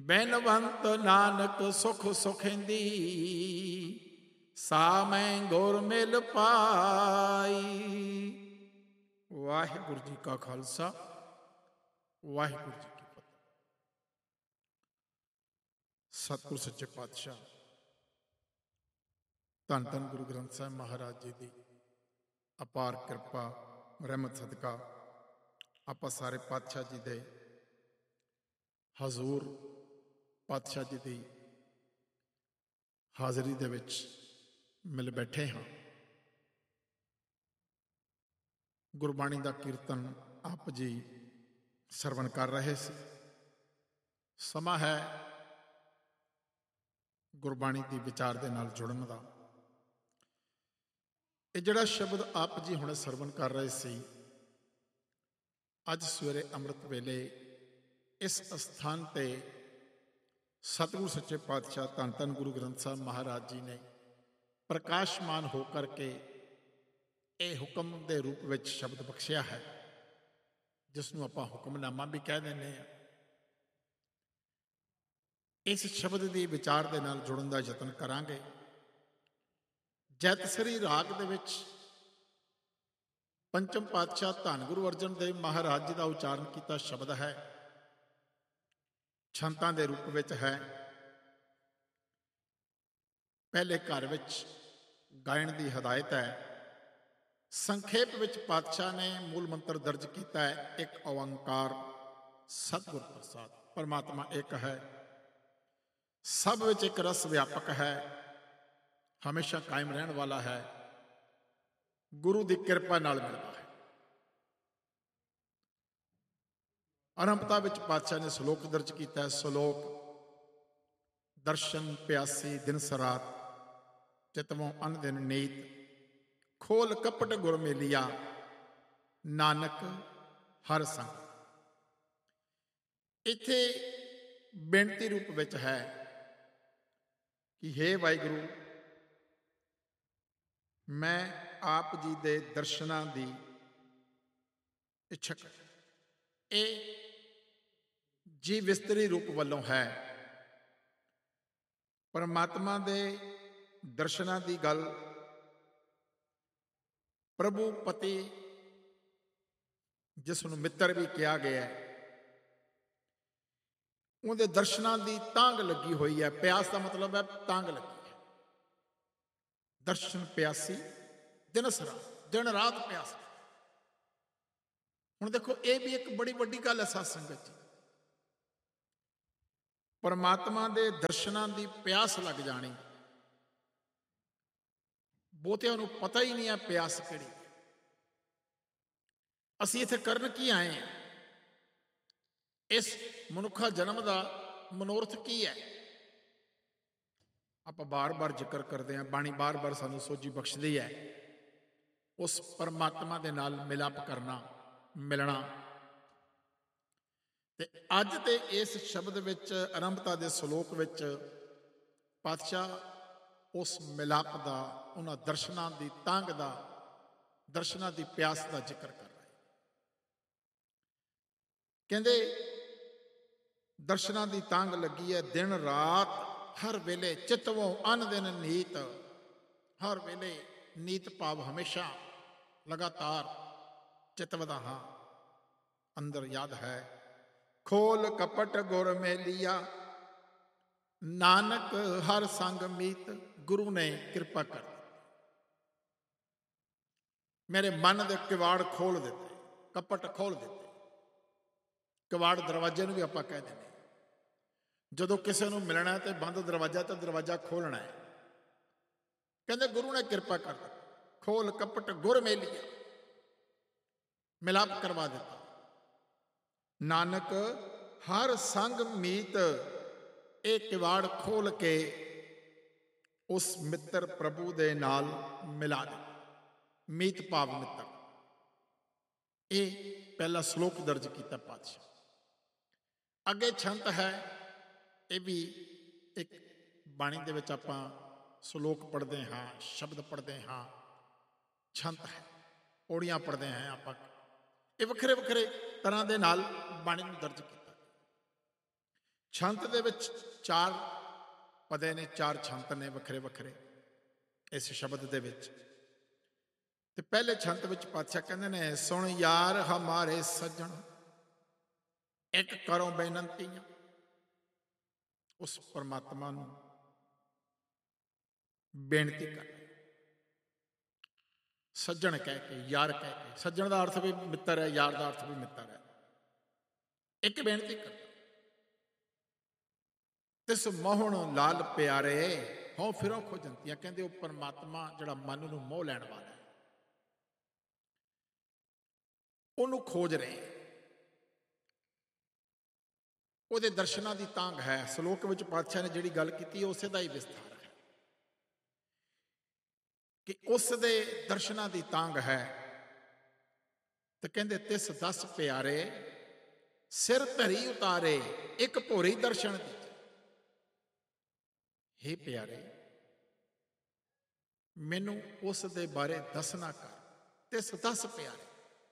ਬੈਨਵੰਤ ਨਾਨਕ ਸੁਖ ਸੁਖਿੰਦੀ, ਸਾ ਮੈਂ ਗੁਰ ਮਿਲ ਪਾਈ। ਵਾਹਿਗੁਰੂ ਜੀ ਕਾ ਖਾਲਸਾ, ਵਾਹਿਗੁਰੂ ਜੀ ਕੀ ਫਤਿਹ। ਸਤਿਗੁਰ ਸੱਚੇ ਪਾਤਸ਼ਾਹ ਧੰਨ ਧੰਨ ਗੁਰੂ ਗ੍ਰੰਥ ਸਾਹਿਬ ਮਹਾਰਾਜ ਜੀ ਦੀ ਅਪਾਰ ਕਿਰਪਾ ਰਹਿਮਤ ਸਦਕਾ ਆਪਾਂ ਸਾਰੇ ਪਾਤਸ਼ਾਹ ਜੀ ਦੇ ਹਜ਼ੂਰ, ਪਾਤਸ਼ਾਹ ਜੀ ਦੀ ਹਾਜ਼ਰੀ ਦੇ ਵਿੱਚ ਮਿਲ ਬੈਠੇ ਹਾਂ। ਗੁਰਬਾਣੀ ਦਾ ਕੀਰਤਨ ਆਪ ਜੀ ਸਰਵਣ ਕਰ ਰਹੇ ਸੀ। ਸਮਾਂ ਹੈ ਗੁਰਬਾਣੀ ਦੀ ਵਿਚਾਰ ਦੇ ਨਾਲ ਜੁੜਨ ਦਾ। ਇਹ ਜਿਹੜਾ ਸ਼ਬਦ ਆਪ ਜੀ ਹੁਣੇ ਸਰਵਣ ਕਰ ਰਹੇ ਸੀ, ਅੱਜ ਸਵੇਰੇ ਅੰਮ੍ਰਿਤ ਵੇਲੇ ਇਸ ਅਸਥਾਨ ਤੇ ਸਤਿਗੁਰ ਸੱਚੇ ਪਾਤਸ਼ਾਹ ਧੰਨ ਧੰਨ ਗੁਰੂ ਗ੍ਰੰਥ ਸਾਹਿਬ ਮਹਾਰਾਜ ਜੀ ਨੇ ਪ੍ਰਕਾਸ਼ਮਾਨ ਹੋ ਕਰਕੇ ਇਹ ਹੁਕਮ ਦੇ ਰੂਪ ਵਿੱਚ ਸ਼ਬਦ ਬਖਸ਼ਿਆ ਹੈ, ਜਿਸ ਨੂੰ ਆਪਾਂ ਹੁਕਮਨਾਮਾ ਵੀ ਕਹਿ ਦਿੰਦੇ ਹਾਂ। ਇਸ ਸ਼ਬਦ ਦੀ ਵਿਚਾਰ ਦੇ ਨਾਲ ਜੁੜਨ ਦਾ ਯਤਨ ਕਰਾਂਗੇ। ਜੈਤਸਰੀ ਰਾਗ ਦੇ ਵਿੱਚ ਪੰਚਮ ਪਾਤਸ਼ਾਹ ਧੰਨ ਗੁਰੂ ਅਰਜਨ ਦੇਵ ਮਹਾਰਾਜ ਜੀ ਦਾ ਉਚਾਰਨ ਕੀਤਾ ਸ਼ਬਦ ਹੈ, ਛੰਤਾਂ ਦੇ ਰੂਪ ਵਿੱਚ ਹੈ। ਪਹਿਲੇ ਘਰ ਵਿੱਚ ਗਾਇਨ ਦੀ ਹਦਾਇਤ ਹੈ। ਸੰਖੇਪ ਵਿੱਚ ਪਾਤਸ਼ਾਹ ਨੇ ਮੂਲ ਮੰਤਰ ਦਰਜ ਕੀਤਾ ਹੈ, ਇੱਕ ਓੰਕਾਰ ਸਤਿਗੁਰ ਪ੍ਰਸਾਦ। ਪਰਮਾਤਮਾ ਇੱਕ ਹੈ, ਸਭ ਵਿੱਚ ਇੱਕ ਰਸ ਵਿਆਪਕ ਹੈ, ਹਮੇਸ਼ਾ ਕਾਇਮ ਰਹਿਣ ਵਾਲਾ ਹੈ, ਗੁਰੂ ਦੀ ਕਿਰਪਾ ਨਾਲ ਮਿਲਦਾ ਹੈ। ਅਰੰਭਤਾ ਵਿੱਚ ਪਾਤਸ਼ਾਹ ਨੇ ਸ਼ਲੋਕ ਦਰਜ ਕੀਤਾ ਹੈ। ਸ਼ਲੋਕ: ਦਰਸ਼ਨ ਪਿਆਸੀ ਦਿਨ ਸਰਾਤ, ਚਿਤਵੋਂ ਅਨ ਦਿਨ ਨੀਤ, ਖੋਲ ਕਪਟ ਗੁਰ ਮੇਲਿਆ, ਨਾਨਕ ਹਰ ਸੰਗ। ਇੱਥੇ ਬੇਨਤੀ ਰੂਪ ਵਿੱਚ ਹੈ ਕਿ ਹੇ ਵਾਹਿਗੁਰੂ, ਮੈਂ ਆਪ ਜੀ ਦੇ ਦਰਸ਼ਨਾਂ ਦੀ ਇੱਛਕ। ਇਹ ਜੀ ਵਿਸਤਰੀ ਰੂਪ ਵੱਲੋਂ ਹੈ। ਪਰਮਾਤਮਾ ਦੇ ਦਰਸ਼ਨਾਂ ਦੀ ਗੱਲ ਪ੍ਰਭੂ ਪਤੀ, ਜਿਸ ਨੂੰ ਮਿੱਤਰ ਵੀ ਕਿਹਾ ਗਿਆ, ਉਹਦੇ ਦਰਸ਼ਨਾਂ ਦੀ ਤਾਂਘ ਲੱਗੀ ਹੋਈ ਹੈ। ਪਿਆਸ ਦਾ ਮਤਲਬ ਹੈ ਤਾਂਘ ਲੱਗੀ ਹੈ। ਦਰਸ਼ਨ ਪਿਆਸੀ ਦਿਨ ਸਰਾਤ, ਦਿਨ ਰਾਤ ਪਿਆਸ। ਹੁਣ ਦੇਖੋ, ਇਹ ਵੀ ਇੱਕ ਬੜੀ ਵੱਡੀ ਗੱਲ ਹੈ ਸਾਧ ਸੰਗਤ ਜੀ। ਪਰਮਾਤਮਾ ਦੇ ਦਰਸ਼ਨਾਂ ਦੀ ਪਿਆਸ ਲੱਗ ਜਾਣੀ। ਬਹੁਤਿਆਂ ਨੂੰ ਪਤਾ ਹੀ ਨਹੀਂ ਹੈ ਪਿਆਸ ਕਿਹੜੀ। ਅਸੀਂ ਇੱਥੇ ਕਰਨ ਕੀ ਆਏ ਹਾਂ? ਇਸ ਮਨੁੱਖਾ ਜਨਮ ਦਾ ਮਨੋਰਥ ਕੀ ਹੈ? ਆਪਾਂ ਬਾਰ-ਬਾਰ ਜ਼ਿਕਰ ਕਰਦੇ ਹਾਂ, ਬਾਣੀ ਬਾਰ-ਬਾਰ ਸਾਨੂੰ ਸੋਝੀ ਬਖਸ਼ਦੀ ਹੈ। ਉਸ ਪਰਮਾਤਮਾ ਦੇ ਨਾਲ ਮਿਲਾਪ ਕਰਨਾ, ਮਿਲਣਾ। ਤੇ ਅੱਜ ਦੇ ਇਸ ਸ਼ਬਦ ਵਿੱਚ, ਆਰੰਭਤਾ ਦੇ ਸ਼ਲੋਕ ਵਿੱਚ, ਪਾਤਸ਼ਾਹ ਉਸ ਮਿਲਾਪ ਦਾ, ਉਹਨਾਂ ਦਰਸ਼ਨਾਂ ਦੀ ਤਾਂਘ ਦਾ, ਦਰਸ਼ਨਾਂ ਦੀ ਪਿਆਸ ਦਾ ਜ਼ਿਕਰ ਕਰ ਰਹੇ। ਕਹਿੰਦੇ ਦਰਸ਼ਨਾਂ ਦੀ ਤਾਂਘ ਲੱਗੀ ਹੈ ਦਿਨ ਰਾਤ, ਹਰ ਵੇਲੇ। ਚਿਤਵੋਂ ਅਨ ਦਿਨ ਨੀਤ, ਹਰ ਵੇਲੇ। ਨੀਤ ਭਾਵ ਹਮੇਸ਼ਾ, ਲਗਾਤਾਰ ਚਿਤਵਦਾ ਹਾਂ, ਅੰਦਰ ਯਾਦ ਹੈ। ਖੋਲ ਕਪਟ ਗੁਰ ਮੇਲਿਆ, ਨਾਨਕ ਹਰ ਸੰਗ ਮੀਤ। ਗੁਰੂ ਨੇ ਕਿਰਪਾ ਕਰ ਦਿੱਤੀ, ਮੇਰੇ ਮਨ ਦੇ ਕਿਵਾੜ ਖੋਲ ਦਿੱਤੇ, ਕਪਟ ਖੋਲ ਦਿੱਤੇ। ਕਿਵਾੜ ਦਰਵਾਜ਼ੇ ਨੂੰ ਵੀ ਆਪਾਂ ਕਹਿ ਦਿੰਦੇ। ਜਦੋਂ ਕਿਸੇ ਨੂੰ ਮਿਲਣਾ ਤੇ ਬੰਦ ਦਰਵਾਜ਼ਾ, ਤੇ ਦਰਵਾਜ਼ਾ ਖੋਲਣਾ ਹੈ। ਕਹਿੰਦੇ ਗੁਰੂ ਨੇ ਕਿਰਪਾ ਕਰ ਦਿੱਤੀ। ਖੋਲ ਕਪਟ ਗੁਰ ਮੇਲਿਆ, ਮਿਲਾਪ ਕਰਵਾ ਦਿੱਤਾ। ਨਾਨਕ ਹਰ ਸੰਗ ਮੀਤ, ਇਹ ਕਿਵਾੜ ਖੋਲ ਕੇ ਉਸ ਮਿੱਤਰ ਪ੍ਰਭੂ ਦੇ ਨਾਲ ਮਿਲਾ ਦਿੱਤਾ। ਮੀਤ ਭਾਵ ਮਿੱਤਰ। ਇਹ ਪਹਿਲਾ ਸ਼ਲੋਕ ਦਰਜ ਕੀਤਾ ਪਾਤਸ਼ਾਹ। ਅੱਗੇ ਛੰਤ ਹੈ। ਇਹ ਵੀ ਇੱਕ ਬਾਣੀ ਦੇ ਵਿੱਚ ਆਪਾਂ ਸ਼ਲੋਕ ਪੜ੍ਹਦੇ ਹਾਂ, ਸ਼ਬਦ ਪੜ੍ਹਦੇ ਹਾਂ, ਛੰਤ ਹੈ, ਪੌੜੀਆਂ ਪੜ੍ਹਦੇ ਹਾਂ ਆਪਾਂ। ਇਹ ਵੱਖਰੇ ਵੱਖਰੇ ਤਰ੍ਹਾਂ ਦੇ ਨਾਲ ਬਾਣੀ ਨੂੰ ਦਰਜ ਕੀਤਾ। ਛੰਤ ਦੇ ਵਿੱਚ 4 ਪਦੇ ਨੇ, 4 ਛੰਤ ਨੇ ਵੱਖਰੇ ਵੱਖਰੇ ਇਸ ਸ਼ਬਦ ਦੇ ਵਿੱਚ। ਤੇ ਪਹਿਲੇ ਛੰਤ ਵਿੱਚ ਪਾਤਸ਼ਾਹ ਕਹਿੰਦੇ ਨੇ, ਸੁਣ ਯਾਰ ਹਮਾਰੇ ਸੱਜਣ ਇੱਕ ਕਰੋ ਬੇਨੰਤੀਆਂ। ਉਸ ਪਰਮਾਤਮਾ ਨੂੰ ਬੇਨਤੀ ਕਰ, ਸੱਜਣ ਕਹਿ ਕੇ, ਯਾਰ ਕਹਿ ਕੇ। ਸੱਜਣ ਦਾ ਅਰਥ ਵੀ ਮਿੱਤਰ ਹੈ, ਯਾਰ ਦਾ ਅਰਥ ਵੀ ਮਿੱਤਰ ਹੈ। ਇੱਕ ਬੇਨਤੀ ਕਰ, ਤਿਸ ਮੋਹਣ ਲਾਲ ਪਿਆਰੇ ਹੋ ਫਿਰੋ ਖੋਜੰਤੀਆਂ। ਕਹਿੰਦੇ ਉਹ ਪਰਮਾਤਮਾ ਜਿਹੜਾ ਮਨ ਨੂੰ ਮੋਹ ਲੈਣ ਵਾਲਾ ਹੈ, ਉਹਨੂੰ ਖੋਜ ਰਹੇ, ਉਹਦੇ ਦਰਸ਼ਨਾਂ ਦੀ ਤਾਂਘ ਹੈ। ਸ਼ਲੋਕ ਵਿੱਚ ਪਾਤਸ਼ਾਹ ਨੇ ਜਿਹੜੀ ਗੱਲ ਕੀਤੀ ਉਸੇ ਦਾ ਹੀ ਵਿਸਥਾਰ ਹੈ ਕਿ ਉਸ ਦੇ ਦਰਸ਼ਨਾਂ ਦੀ ਤਾਂਘ ਹੈ। ਤੇ ਕਹਿੰਦੇ ਤਿਸ 10 ਪਿਆਰੇ ਸਿਰ ਧਰੀ ਉਤਾਰੇ ਇੱਕ ਭੋਰੀ ਦਰਸ਼ਨ ਦੀ। ਹੇ ਪਿਆਰੇ, ਮੈਨੂੰ ਉਸ ਦੇ ਬਾਰੇ ਦੱਸਣਾ ਕਰ। ਤਿਸ 10 ਪਿਆਰੇ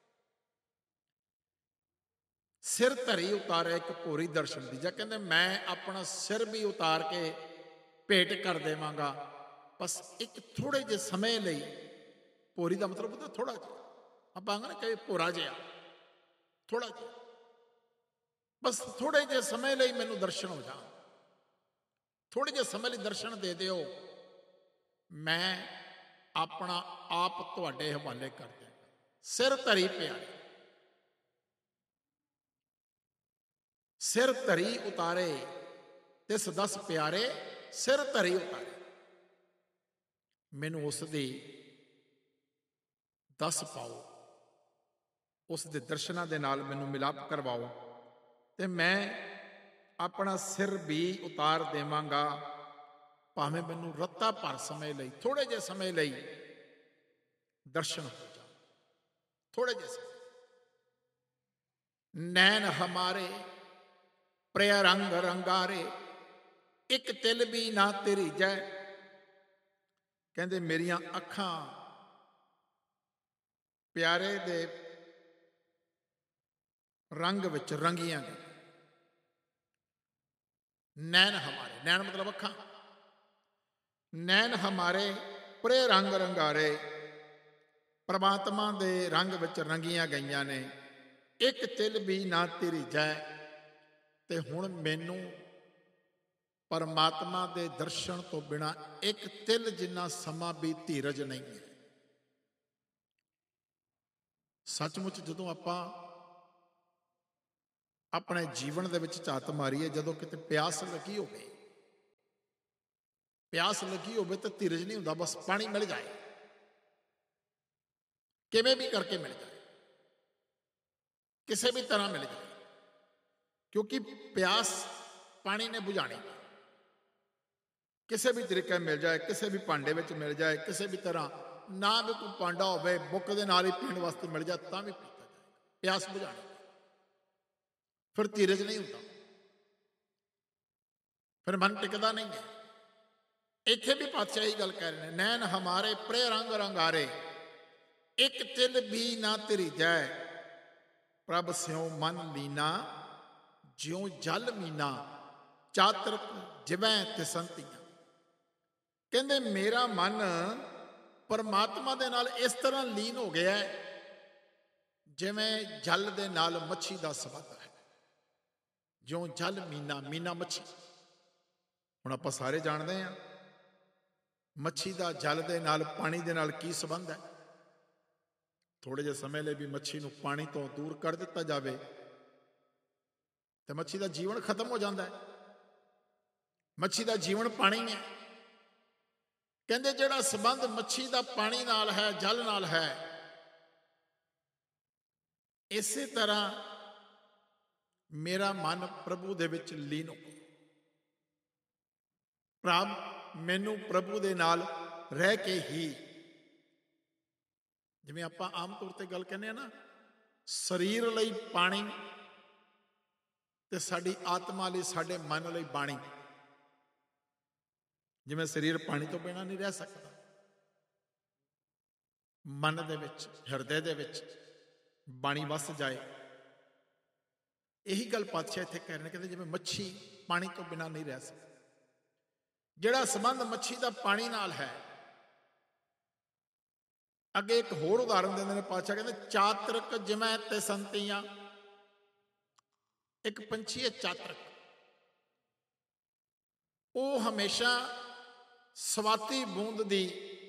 ਸਿਰ ਧਰੀ ਉਤਾਰੇ ਇੱਕ ਭੋਰੀ ਦਰਸ਼ਨ ਦੀ। ਜਾਂ ਕਹਿੰਦੇ ਮੈਂ ਆਪਣਾ ਸਿਰ ਵੀ ਉਤਾਰ ਕੇ ਭੇਟ ਕਰ ਦੇਵਾਂਗਾ, ਬਸ ਇੱਕ ਥੋੜੇ ਜਿਹੇ ਸਮੇਂ ਲਈ। ਭੋਰੀ ਦਾ ਮਤਲਬ ਹੁੰਦਾ ਥੋੜਾ ਜਿਹਾ, ਆਪਾਂ ਕਹਿੰਦੇ ਨਾ ਕਹੇ ਭੋਰਾ ਜਿਹਾ, ਥੋੜਾ ਜਿਹਾ, ਬਸ ਥੋੜੇ ਜਿਹੇ ਸਮੇਂ ਲਈ ਮੈਨੂੰ ਦਰਸ਼ਨ ਹੋ ਜਾਣ, ਥੋੜੇ ਜਿਹੇ ਸਮੇਂ ਲਈ ਦਰਸ਼ਨ ਦੇ ਦਿਓ, ਮੈਂ ਆਪਣਾ ਆਪ ਤੁਹਾਡੇ ਹਵਾਲੇ ਕਰ ਦਿਆਂਗਾ। ਸਿਰ ਧਰੀ ਪਿਆਰੇ, ਸਿਰ ਧਰੀ ਉਤਾਰੇ ਤਿਸ 10 ਪਿਆਰੇ ਸਿਰ ਧਰੀ ਉਤਾਰੇ। ਮੈਨੂੰ ਉਸ ਦੀ ਦੱਸ ਪਾਓ, ਉਸ ਦੇ ਦਰਸ਼ਨਾਂ ਦੇ ਨਾਲ ਮੈਨੂੰ ਮਿਲਾਪ ਕਰਵਾਓ, ਤੇ ਮੈਂ ਆਪਣਾ ਸਿਰ ਵੀ ਉਤਾਰ ਦੇਵਾਂਗਾ, ਭਾਵੇਂ ਮੈਨੂੰ ਰੱਤਾ ਭਰ ਸਮੇਂ ਲਈ, ਥੋੜੇ ਜਿਹੇ ਸਮੇਂ ਲਈ ਦਰਸ਼ਨ ਹੋ ਜਾਣ, ਥੋੜੇ ਜਿਹੇ ਸਮੇਂ। ਨੈਣ ਹਮਾਰੇ ਪ੍ਰਿਆ ਰੰਗ ਰੰਗਾਰੇ ਇੱਕ ਤਿਲ ਵੀ ਨਾ ਤੇਰੀ ਜੈ। ਕਹਿੰਦੇ ਮੇਰੀਆਂ ਅੱਖਾਂ ਪਿਆਰੇ ਦੇ ਰੰਗ ਵਿੱਚ ਰੰਗੀਆਂ ਗਈਆਂ। ਨੈਣ ਹਮਾਰੇ, ਨੈਣ ਮਤਲਬ ਅੱਖਾਂ। ਨੈਣ ਹਮਾਰੇ ਪ੍ਰਿਆ ਰੰਗ ਰੰਗਾਰੇ, ਪਰਮਾਤਮਾ ਦੇ ਰੰਗ ਵਿੱਚ ਰੰਗੀਆਂ ਗਈਆਂ ਨੇ। ਇੱਕ ਤਿਲ ਵੀ ਨਾ ਤੇਰੀ ਜੈ। ਤੇ ਹੁਣ ਮੈਨੂੰ ਪਰਮਾਤਮਾ ਦੇ ਦਰਸ਼ਨ ਤੋਂ ਬਿਨਾਂ ਇੱਕ ਤਿਲ ਜਿੰਨਾ ਸਮਾਂ ਵੀ ਧੀਰਜ ਨਹੀਂ ਹੈ। ਸੱਚਮੁੱਚ ਜਦੋਂ ਆਪਾਂ ਆਪਣੇ ਜੀਵਨ ਦੇ ਵਿੱਚ ਝਾਤ ਮਾਰੀਏ, ਜਦੋਂ ਕਿਤੇ ਪਿਆਸ ਲੱਗੀ ਹੋਵੇ, ਪਿਆਸ ਲੱਗੀ ਹੋਵੇ ਤਾਂ ਧੀਰਜ ਨਹੀਂ ਹੁੰਦਾ, ਬਸ ਪਾਣੀ ਮਿਲ ਜਾਏ, ਕਿਵੇਂ ਵੀ ਕਰਕੇ ਮਿਲ ਜਾਏ, ਕਿਸੇ ਵੀ ਤਰ੍ਹਾਂ ਮਿਲ ਜਾਏ, ਕਿਉਂਕਿ ਪਿਆਸ ਪਾਣੀ ਨੇ ਬੁਝਾਣੀ। ਕਿਸੇ ਵੀ ਤਰੀਕੇ ਮਿਲ ਜਾਏ, ਕਿਸੇ ਵੀ ਭਾਂਡੇ ਵਿੱਚ ਮਿਲ ਜਾਏ, ਕਿਸੇ ਵੀ ਤਰ੍ਹਾਂ, ਨਾ ਵੀ ਕੋਈ ਭਾਂਡਾ ਹੋਵੇ, ਬੁੱਕ ਦੇ ਨਾਲ ਹੀ ਪੀਣ ਵਾਸਤੇ ਮਿਲ ਜਾਏ ਤਾਂ ਵੀ ਪੀਤਾ ਜਾਏ, ਪਿਆਸ ਬੁਝਾਣੀ। ਫਿਰ ਧੀਰਜ ਨਹੀਂ ਹੁੰਦਾ, ਫਿਰ ਮਨ ਟਿਕਦਾ ਨਹੀਂ ਹੈ। ਇੱਥੇ ਵੀ ਪਾਤਸ਼ਾਹ ਇਹੀ ਗੱਲ ਕਹਿ ਰਹੇ ਨੇ, ਨੈਣ ਹਮਾਰੇ ਪ੍ਰਿਆ ਰੰਗ ਰੰਗਾਰੇ ਇੱਕ ਤਿਲ ਵੀ ਨਾ ਤੇਰੀ ਜੈ। ਪ੍ਰਭ ਸਿਉ ਮਨ ਲੀਨਾ ਜਿਉ ਜਲ ਮੀਨਾ ਚਾਤਰਕ ਜਿਵੈ ਤਿਸੰਤੀਆਂ। ਕਹਿੰਦੇ ਮੇਰਾ ਮਨ ਪਰਮਾਤਮਾ ਦੇ ਨਾਲ ਇਸ ਤਰ੍ਹਾਂ ਲੀਨ ਹੋ ਗਿਆ ਜਿਵੇਂ ਜਲ ਦੇ ਨਾਲ ਮੱਛੀ ਦਾ ਸੰਬੰਧ ਹੈ। ਜਿਉਂ ਜਲ ਮੀਨਾ, ਮੀਨਾ ਮੱਛੀ। ਹੁਣ ਆਪਾਂ ਸਾਰੇ ਜਾਣਦੇ ਹਾਂ ਮੱਛੀ ਦਾ ਜਲ ਦੇ ਨਾਲ, ਪਾਣੀ ਦੇ ਨਾਲ ਕੀ ਸੰਬੰਧ ਹੈ। ਥੋੜੇ ਜਿਹੇ ਸਮੇਂ ਲਈ ਵੀ ਮੱਛੀ ਨੂੰ ਪਾਣੀ ਤੋਂ ਦੂਰ ਕਰ ਦਿੱਤਾ ਜਾਵੇ ਤੇ ਮੱਛੀ ਦਾ ਜੀਵਨ ਖਤਮ ਹੋ ਜਾਂਦਾ ਹੈ। ਮੱਛੀ ਦਾ ਜੀਵਨ ਪਾਣੀ ਹੈ। ਕਹਿੰਦੇ ਜਿਹੜਾ ਸੰਬੰਧ ਮੱਛੀ ਦਾ ਪਾਣੀ ਨਾਲ ਹੈ, ਜਲ ਨਾਲ ਹੈ, ਇਸੇ ਤਰ੍ਹਾਂ ਮੇਰਾ ਮਨ ਪ੍ਰਭੂ ਦੇ ਵਿੱਚ ਲੀਨ ਹੋ ਗਿਆ। ਪ੍ਰਭ ਮੈਨੂੰ ਪ੍ਰਭੂ ਦੇ ਨਾਲ ਰਹਿ ਕੇ ਹੀ, ਜਿਵੇਂ ਆਪਾਂ ਆਮ ਤੌਰ ਤੇ ਗੱਲ ਕਹਿੰਦੇ ਆ ਨਾ, ਸਰੀਰ ਲਈ ਪਾਣੀ ਤੇ ਸਾਡੀ ਆਤਮਾ ਲਈ, ਸਾਡੇ ਮਨ ਲਈ ਬਾਣੀ। ਜਿਵੇਂ ਸਰੀਰ ਪਾਣੀ ਤੋਂ ਬਿਨਾਂ ਨਹੀਂ ਰਹਿ ਸਕਦਾ, ਮਨ ਦੇ ਵਿੱਚ, ਹਿਰਦੇ ਦੇ ਵਿੱਚ ਬਾਣੀ ਵਸ ਜਾਏ ਇਹੀ ਗੱਲ ਪਾਤਸ਼ਾਹ ਇੱਥੇ ਕਹਿ ਰਹੇ ਨੇ, ਕਹਿੰਦੇ ਜਿਵੇਂ ਮੱਛੀ ਪਾਣੀ ਤੋਂ ਬਿਨਾਂ ਨਹੀਂ ਰਹਿ ਸਕਦੀ, ਜਿਹੜਾ ਸੰਬੰਧ ਮੱਛੀ ਦਾ ਪਾਣੀ ਨਾਲ ਹੈ। ਅੱਗੇ ਇੱਕ ਹੋਰ ਉਦਾਹਰਨ ਦਿੰਦੇ ਨੇ ਪਾਤਸ਼ਾਹ, ਕਹਿੰਦੇ ਚਾਤਰਕ ਜਿਵੇਂ ਤੇ ਸੰਤੀਆਂ। ਇੱਕ ਪੰਛੀ ਹੈ ਚਾਤਰਕ, ਉਹ ਹਮੇਸ਼ਾ ਸਵਾਤੀ ਬੂੰਦ ਦੀ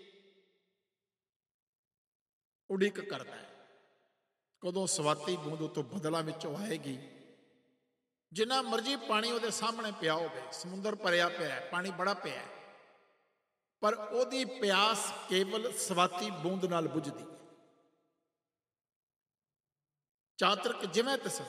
ਉਡੀਕ ਕਰਦਾ ਹੈ, ਕਦੋਂ ਸਵਾਤੀ ਬੂੰਦ ਉਤੋਂ ਬਦਲਾਂ ਵਿੱਚੋਂ ਆਏਗੀ। ਜਿੰਨਾ ਮਰਜ਼ੀ ਪਾਣੀ ਉਹਦੇ ਸਾਹਮਣੇ ਪਿਆ ਹੋਵੇ, ਸਮੁੰਦਰ ਭਰਿਆ ਪਿਆ, ਪਾਣੀ ਬੜਾ ਪਿਆ, ਪਰ ਉਹਦੀ ਪਿਆਸ ਕੇਵਲ ਸਵਾਤੀ ਬੂੰਦ ਨਾਲ ਬੁਝਦੀ ਹੈ। ਚਾਤਰਕ ਜਿਵੇਂ ਤਿਸ,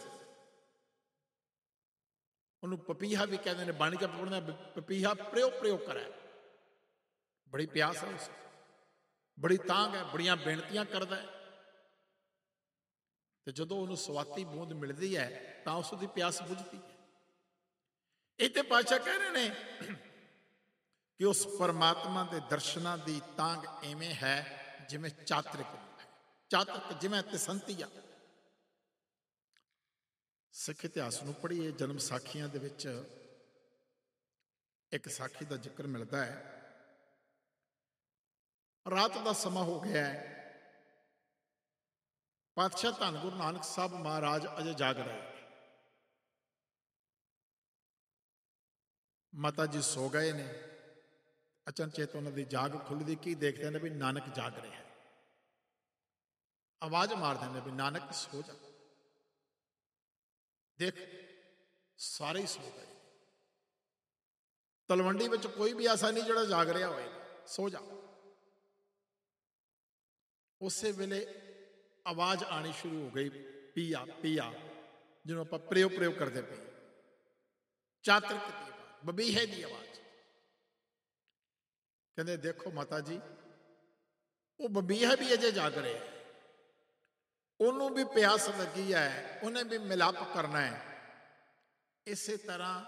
ਉਹਨੂੰ ਪਪੀਹਾ ਵੀ ਕਹਿੰਦੇ ਨੇ, ਬਾਣੀ ਚ ਪੜ੍ਹਦੇ ਪਪੀਹਾ ਪ੍ਰਿਓ ਪ੍ਰਿਓ ਕਰੇ। ਬੜੀ ਪਿਆਸ ਹੈ ਉਸ, ਬੜੀ ਤਾਂਘ ਹੈ, ਬੜੀਆਂ ਬੇਨਤੀਆਂ ਕਰਦਾ ਹੈ, ਤੇ ਜਦੋਂ ਉਹਨੂੰ ਸਵਾਤੀ ਬੂੰਦ ਮਿਲਦੀ ਹੈ ਤਾਂ ਉਸ ਦੀ ਪਿਆਸ ਬੁਝਦੀ ਹੈ। ਇਹ ਤੇ ਪਾਤਸ਼ਾਹ ਕਹਿ ਰਹੇ ਨੇ ਕਿ ਉਸ ਪਰਮਾਤਮਾ ਦੇ ਦਰਸ਼ਨਾਂ ਦੀ ਤਾਂਘ ਐਵੇਂ ਹੈ ਜਿਵੇਂ ਚਾਤਰਿਕ ਹੈ। ਚਾਤਰਿਕ ਜਿਵੇਂ ਤਿਸੰਤੀਆ। ਸਿੱਖ ਇਤਿਹਾਸ ਨੂੰ ਪੜ੍ਹੀਏ, ਜਨਮ ਸਾਖੀਆਂ ਦੇ ਵਿੱਚ ਇੱਕ ਸਾਖੀ ਦਾ ਜ਼ਿਕਰ ਮਿਲਦਾ ਹੈ। ਰਾਤ ਦਾ ਸਮਾਂ ਹੋ ਗਿਆ ਹੈ, ਪਾਤਸ਼ਾਹ ਧੰਨ ਗੁਰੂ ਨਾਨਕ ਸਾਹਿਬ ਮਹਾਰਾਜ ਅਜੇ ਜਾਗ ਰਹੇ। ਮਾਤਾ ਜੀ ਸੋ ਗਏ ਨੇ, ਅਚਨਚੇਤ ਉਹਨਾਂ ਦੀ ਜਾਗ ਖੁੱਲ੍ਹਦੀ, ਕੀ ਦੇਖਦੇ ਨੇ ਵੀ ਨਾਨਕ ਜਾਗ ਰਿਹਾ ਹੈ। ਆਵਾਜ਼ ਮਾਰਦੇ ਨੇ ਵੀ ਨਾਨਕ ਸੋ ਜਾ। ਦੇਖ ਸਾਰੇ ਹੀ ਸੋ ਗਏ। ਤਲਵੰਡੀ ਵਿੱਚ ਕੋਈ ਵੀ ਐਸਾ ਨਹੀਂ ਜਿਹੜਾ ਜਾਗ ਰਿਹਾ ਹੋਏਗਾ, ਸੋ ਜਾ। ਉਸੇ ਵੇਲੇ ਆਵਾਜ਼ ਆਣੀ ਸ਼ੁਰੂ ਹੋ ਗਈ, ਪੀਆ ਪੀਆ, ਜਿਹਨੂੰ ਆਪਾਂ ਪ੍ਰਯੋ ਪ੍ਰਯੋਗ ਕਰਦੇ ਪਏ। ਚਾਤਰਿਕ ਦੀ ਆਵਾਜ਼, ਬਬੀਹੇ ਦੀ ਆਵਾਜ਼। ਕਹਿੰਦੇ ਦੇਖੋ ਮਾਤਾ ਜੀ, ਉਹ ਬਬੀਹਾ ਵੀ ਅਜੇ ਜਾਗ ਰਿਹਾ, ਉਹਨੂੰ ਵੀ ਪਿਆਸ ਲੱਗੀ ਹੈ, ਉਹਨੇ ਵੀ ਮਿਲਾਪ ਕਰਨਾ ਹੈ। ਇਸੇ ਤਰ੍ਹਾਂ